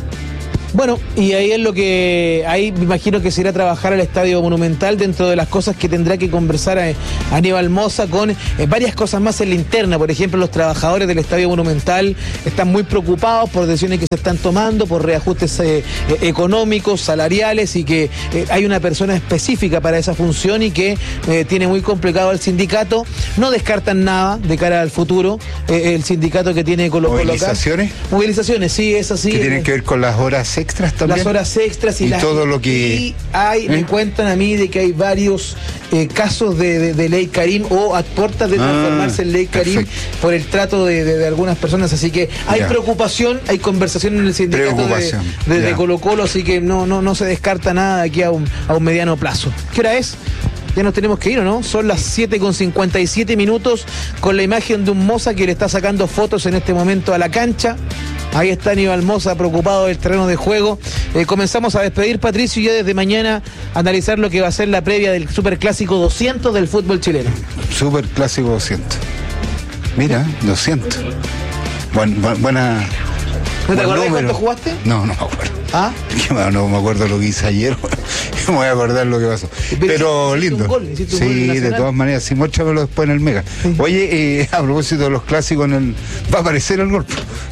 Bueno, y ahí es lo que, ahí me imagino que se irá a trabajar al Estadio Monumental, dentro de las cosas que tendrá que conversar a, a Aníbal Mosa con eh, varias cosas más en la interna. Por ejemplo, los trabajadores del Estadio Monumental están muy preocupados por decisiones que se están tomando, por reajustes eh, eh, económicos, salariales, y que eh, hay una persona específica para esa función y que eh, tiene muy complicado al sindicato. No descartan nada de cara al futuro, eh, el sindicato que tiene Colo-Colo acá. ¿Movilizaciones? Movilizaciones, sí, es así. Que tienen que ver con las horas extras también. Las horas extras y, y las, todo lo que y hay, ¿eh? me cuentan a mí de que hay varios eh, casos de, de, de ley Karim o a puertas de transformarse ah, en ley Karim, perfecto, por el trato de, de, de algunas personas, así que hay ya. preocupación, hay conversación en el sindicato de, de, de Colo-Colo, así que no, no, no se descarta nada de aquí a un, a un mediano plazo. ¿Qué hora es? Ya nos tenemos que ir, ¿o no? Son las siete con cincuenta y siete minutos, con la imagen de un Moza que le está sacando fotos en este momento a la cancha. Ahí está Aníbal Mosa, preocupado del terreno de juego. Eh, comenzamos a despedir, Patricio, y ya desde mañana analizar lo que va a ser la previa del Superclásico doscientos del fútbol chileno. Superclásico doscientos. Mira, doscientos. Buen, bu buena... ¿No te acuerdas cuánto jugaste? No, no me acuerdo. ¿Ah? No me acuerdo lo que hice ayer. Me voy a acordar lo que pasó. Pero, Pero lindo. Un gol, un sí, gol de todas maneras. Sí, muéstramelo después en el Mega. Sí. Oye, eh, a propósito de los clásicos, en el... va a aparecer el gol.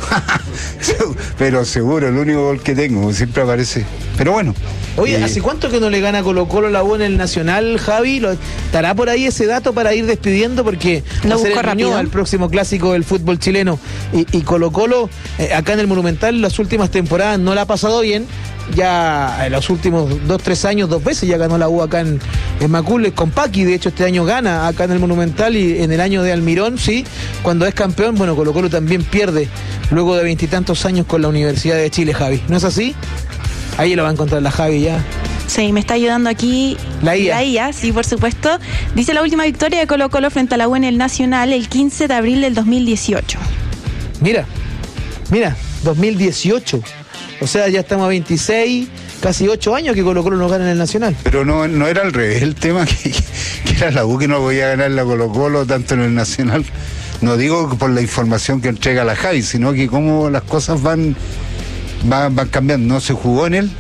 Pero seguro, el único gol que tengo, siempre aparece. Pero bueno. Oye, eh... ¿hace cuánto que no le gana Colo-Colo la U en el Nacional, Javi? ¿Lo... ¿Estará por ahí ese dato para ir despidiendo? Porque lo va a ser el rápido al próximo clásico del fútbol chileno. Y, y Colo-Colo, eh, acá en el Monumental, las últimas temporadas no la ha pasado bien. Ya en los últimos dos, tres años, dos veces ya ganó la U acá en, en Macul, con Paqui. De hecho, este año gana acá en el Monumental, y en el año de Almirón, sí, cuando es campeón, bueno, Colo-Colo también pierde luego de veintitantos años con la Universidad de Chile, Javi. ¿No es así? Ahí lo va a encontrar la Javi ya. Sí, me está ayudando aquí la I A. La I A, sí, por supuesto. Dice la última victoria de Colo-Colo frente a la U en el Nacional el quince de abril del dos mil dieciocho. Mira, mira, dos mil dieciocho. O sea, ya estamos a veintiséis, casi ocho años que Colo-Colo no gana en el Nacional. Pero no, no era al revés el tema, que, que era la U que no podía ganar la Colo-Colo tanto en el Nacional. No digo por la información que entrega la Javi, sino que cómo las cosas van, van, van cambiando. ¿No se jugó en él?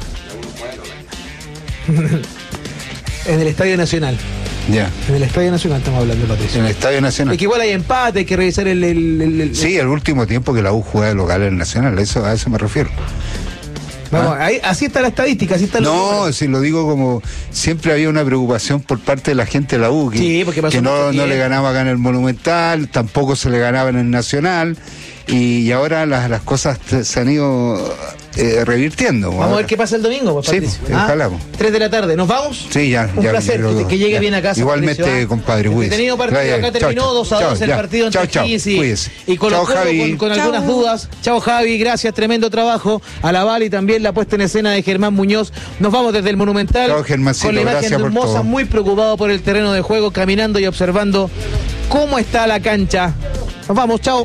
En el Estadio Nacional. Ya. En el Estadio Nacional estamos hablando, Patricio. En el Estadio Nacional. Es que igual hay empate, hay que revisar el... el, el, el... Sí, el último tiempo que la U juega de local en el Nacional, eso, a eso me refiero. Vamos, ¿Ah? ahí, así está la estadística, así está. No, si lo digo como siempre había una preocupación por parte de la gente de la U, que, sí, porque pasó que no, no le ganaba acá en el Monumental, tampoco se le ganaba en el Nacional, y, y ahora las, las cosas se han ido eh, revirtiendo. Vamos ahora a ver qué pasa el domingo, pues, Patricio. Sí, ¿Ah? ojalá. Tres de la tarde, ¿nos vamos? Sí, ya. Un ya, placer, ya, que, que llegue ya. bien a casa. Igualmente, Patricio, ¿ah? compadre. El tenido partido ya, ya. acá terminó dos a dos el partido entre Higgins y, y Colo-Colo con, con algunas dudas. Chao, Javi, gracias, tremendo trabajo. A la Val y también la puesta en escena de Germán Muñoz. Nos vamos desde el Monumental. Chao, Germancito, con la imagen de un Moza muy preocupado por el terreno de juego, caminando y observando cómo está la cancha. Nos vamos, chao.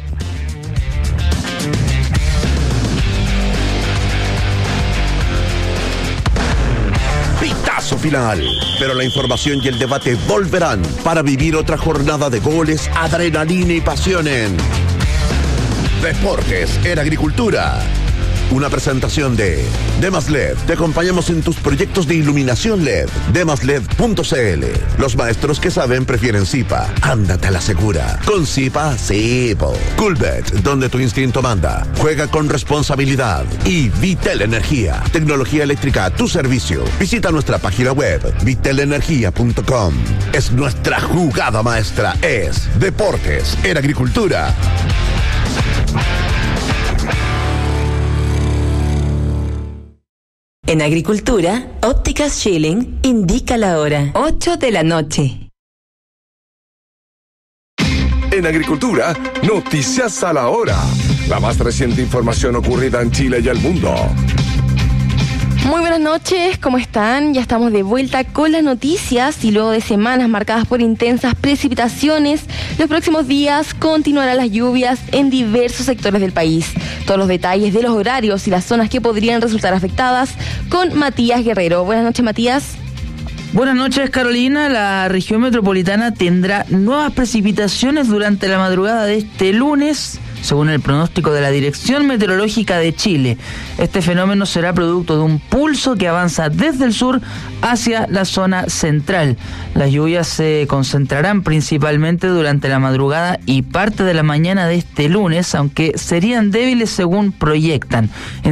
Pitazo final, pero la información y el debate volverán para vivir otra jornada de goles, adrenalina y pasión en Deportes en Agricultura. Una presentación de Demas L E D. Te acompañamos en tus proyectos de iluminación L E D. demas led punto c l. Los maestros que saben prefieren Zipa. Ándate a la segura. Con Zipa, sí. Coolbet, donde tu instinto manda. Juega con responsabilidad. Y Vitel Energía. Tecnología eléctrica a tu servicio. Visita nuestra página web vitel energía punto com. Es nuestra jugada maestra. Es Deportes en Agricultura. En Agricultura, Ópticas Schilling indica la hora. ocho de la noche. En Agricultura, noticias a la hora. La más reciente información ocurrida en Chile y el mundo. Muy buenas noches, ¿cómo están? Ya estamos de vuelta con las noticias y luego de semanas marcadas por intensas precipitaciones, los próximos días continuarán las lluvias en diversos sectores del país. Todos los detalles de los horarios y las zonas que podrían resultar afectadas con Matías Guerrero. Buenas noches, Matías. Buenas noches, Carolina. La región metropolitana tendrá nuevas precipitaciones durante la madrugada de este lunes, según el pronóstico de la Dirección Meteorológica de Chile. Este fenómeno será producto de un pulso que avanza desde el sur hacia la zona central. Las lluvias se concentrarán principalmente durante la madrugada y parte de la mañana de este lunes, aunque serían débiles según proyectan.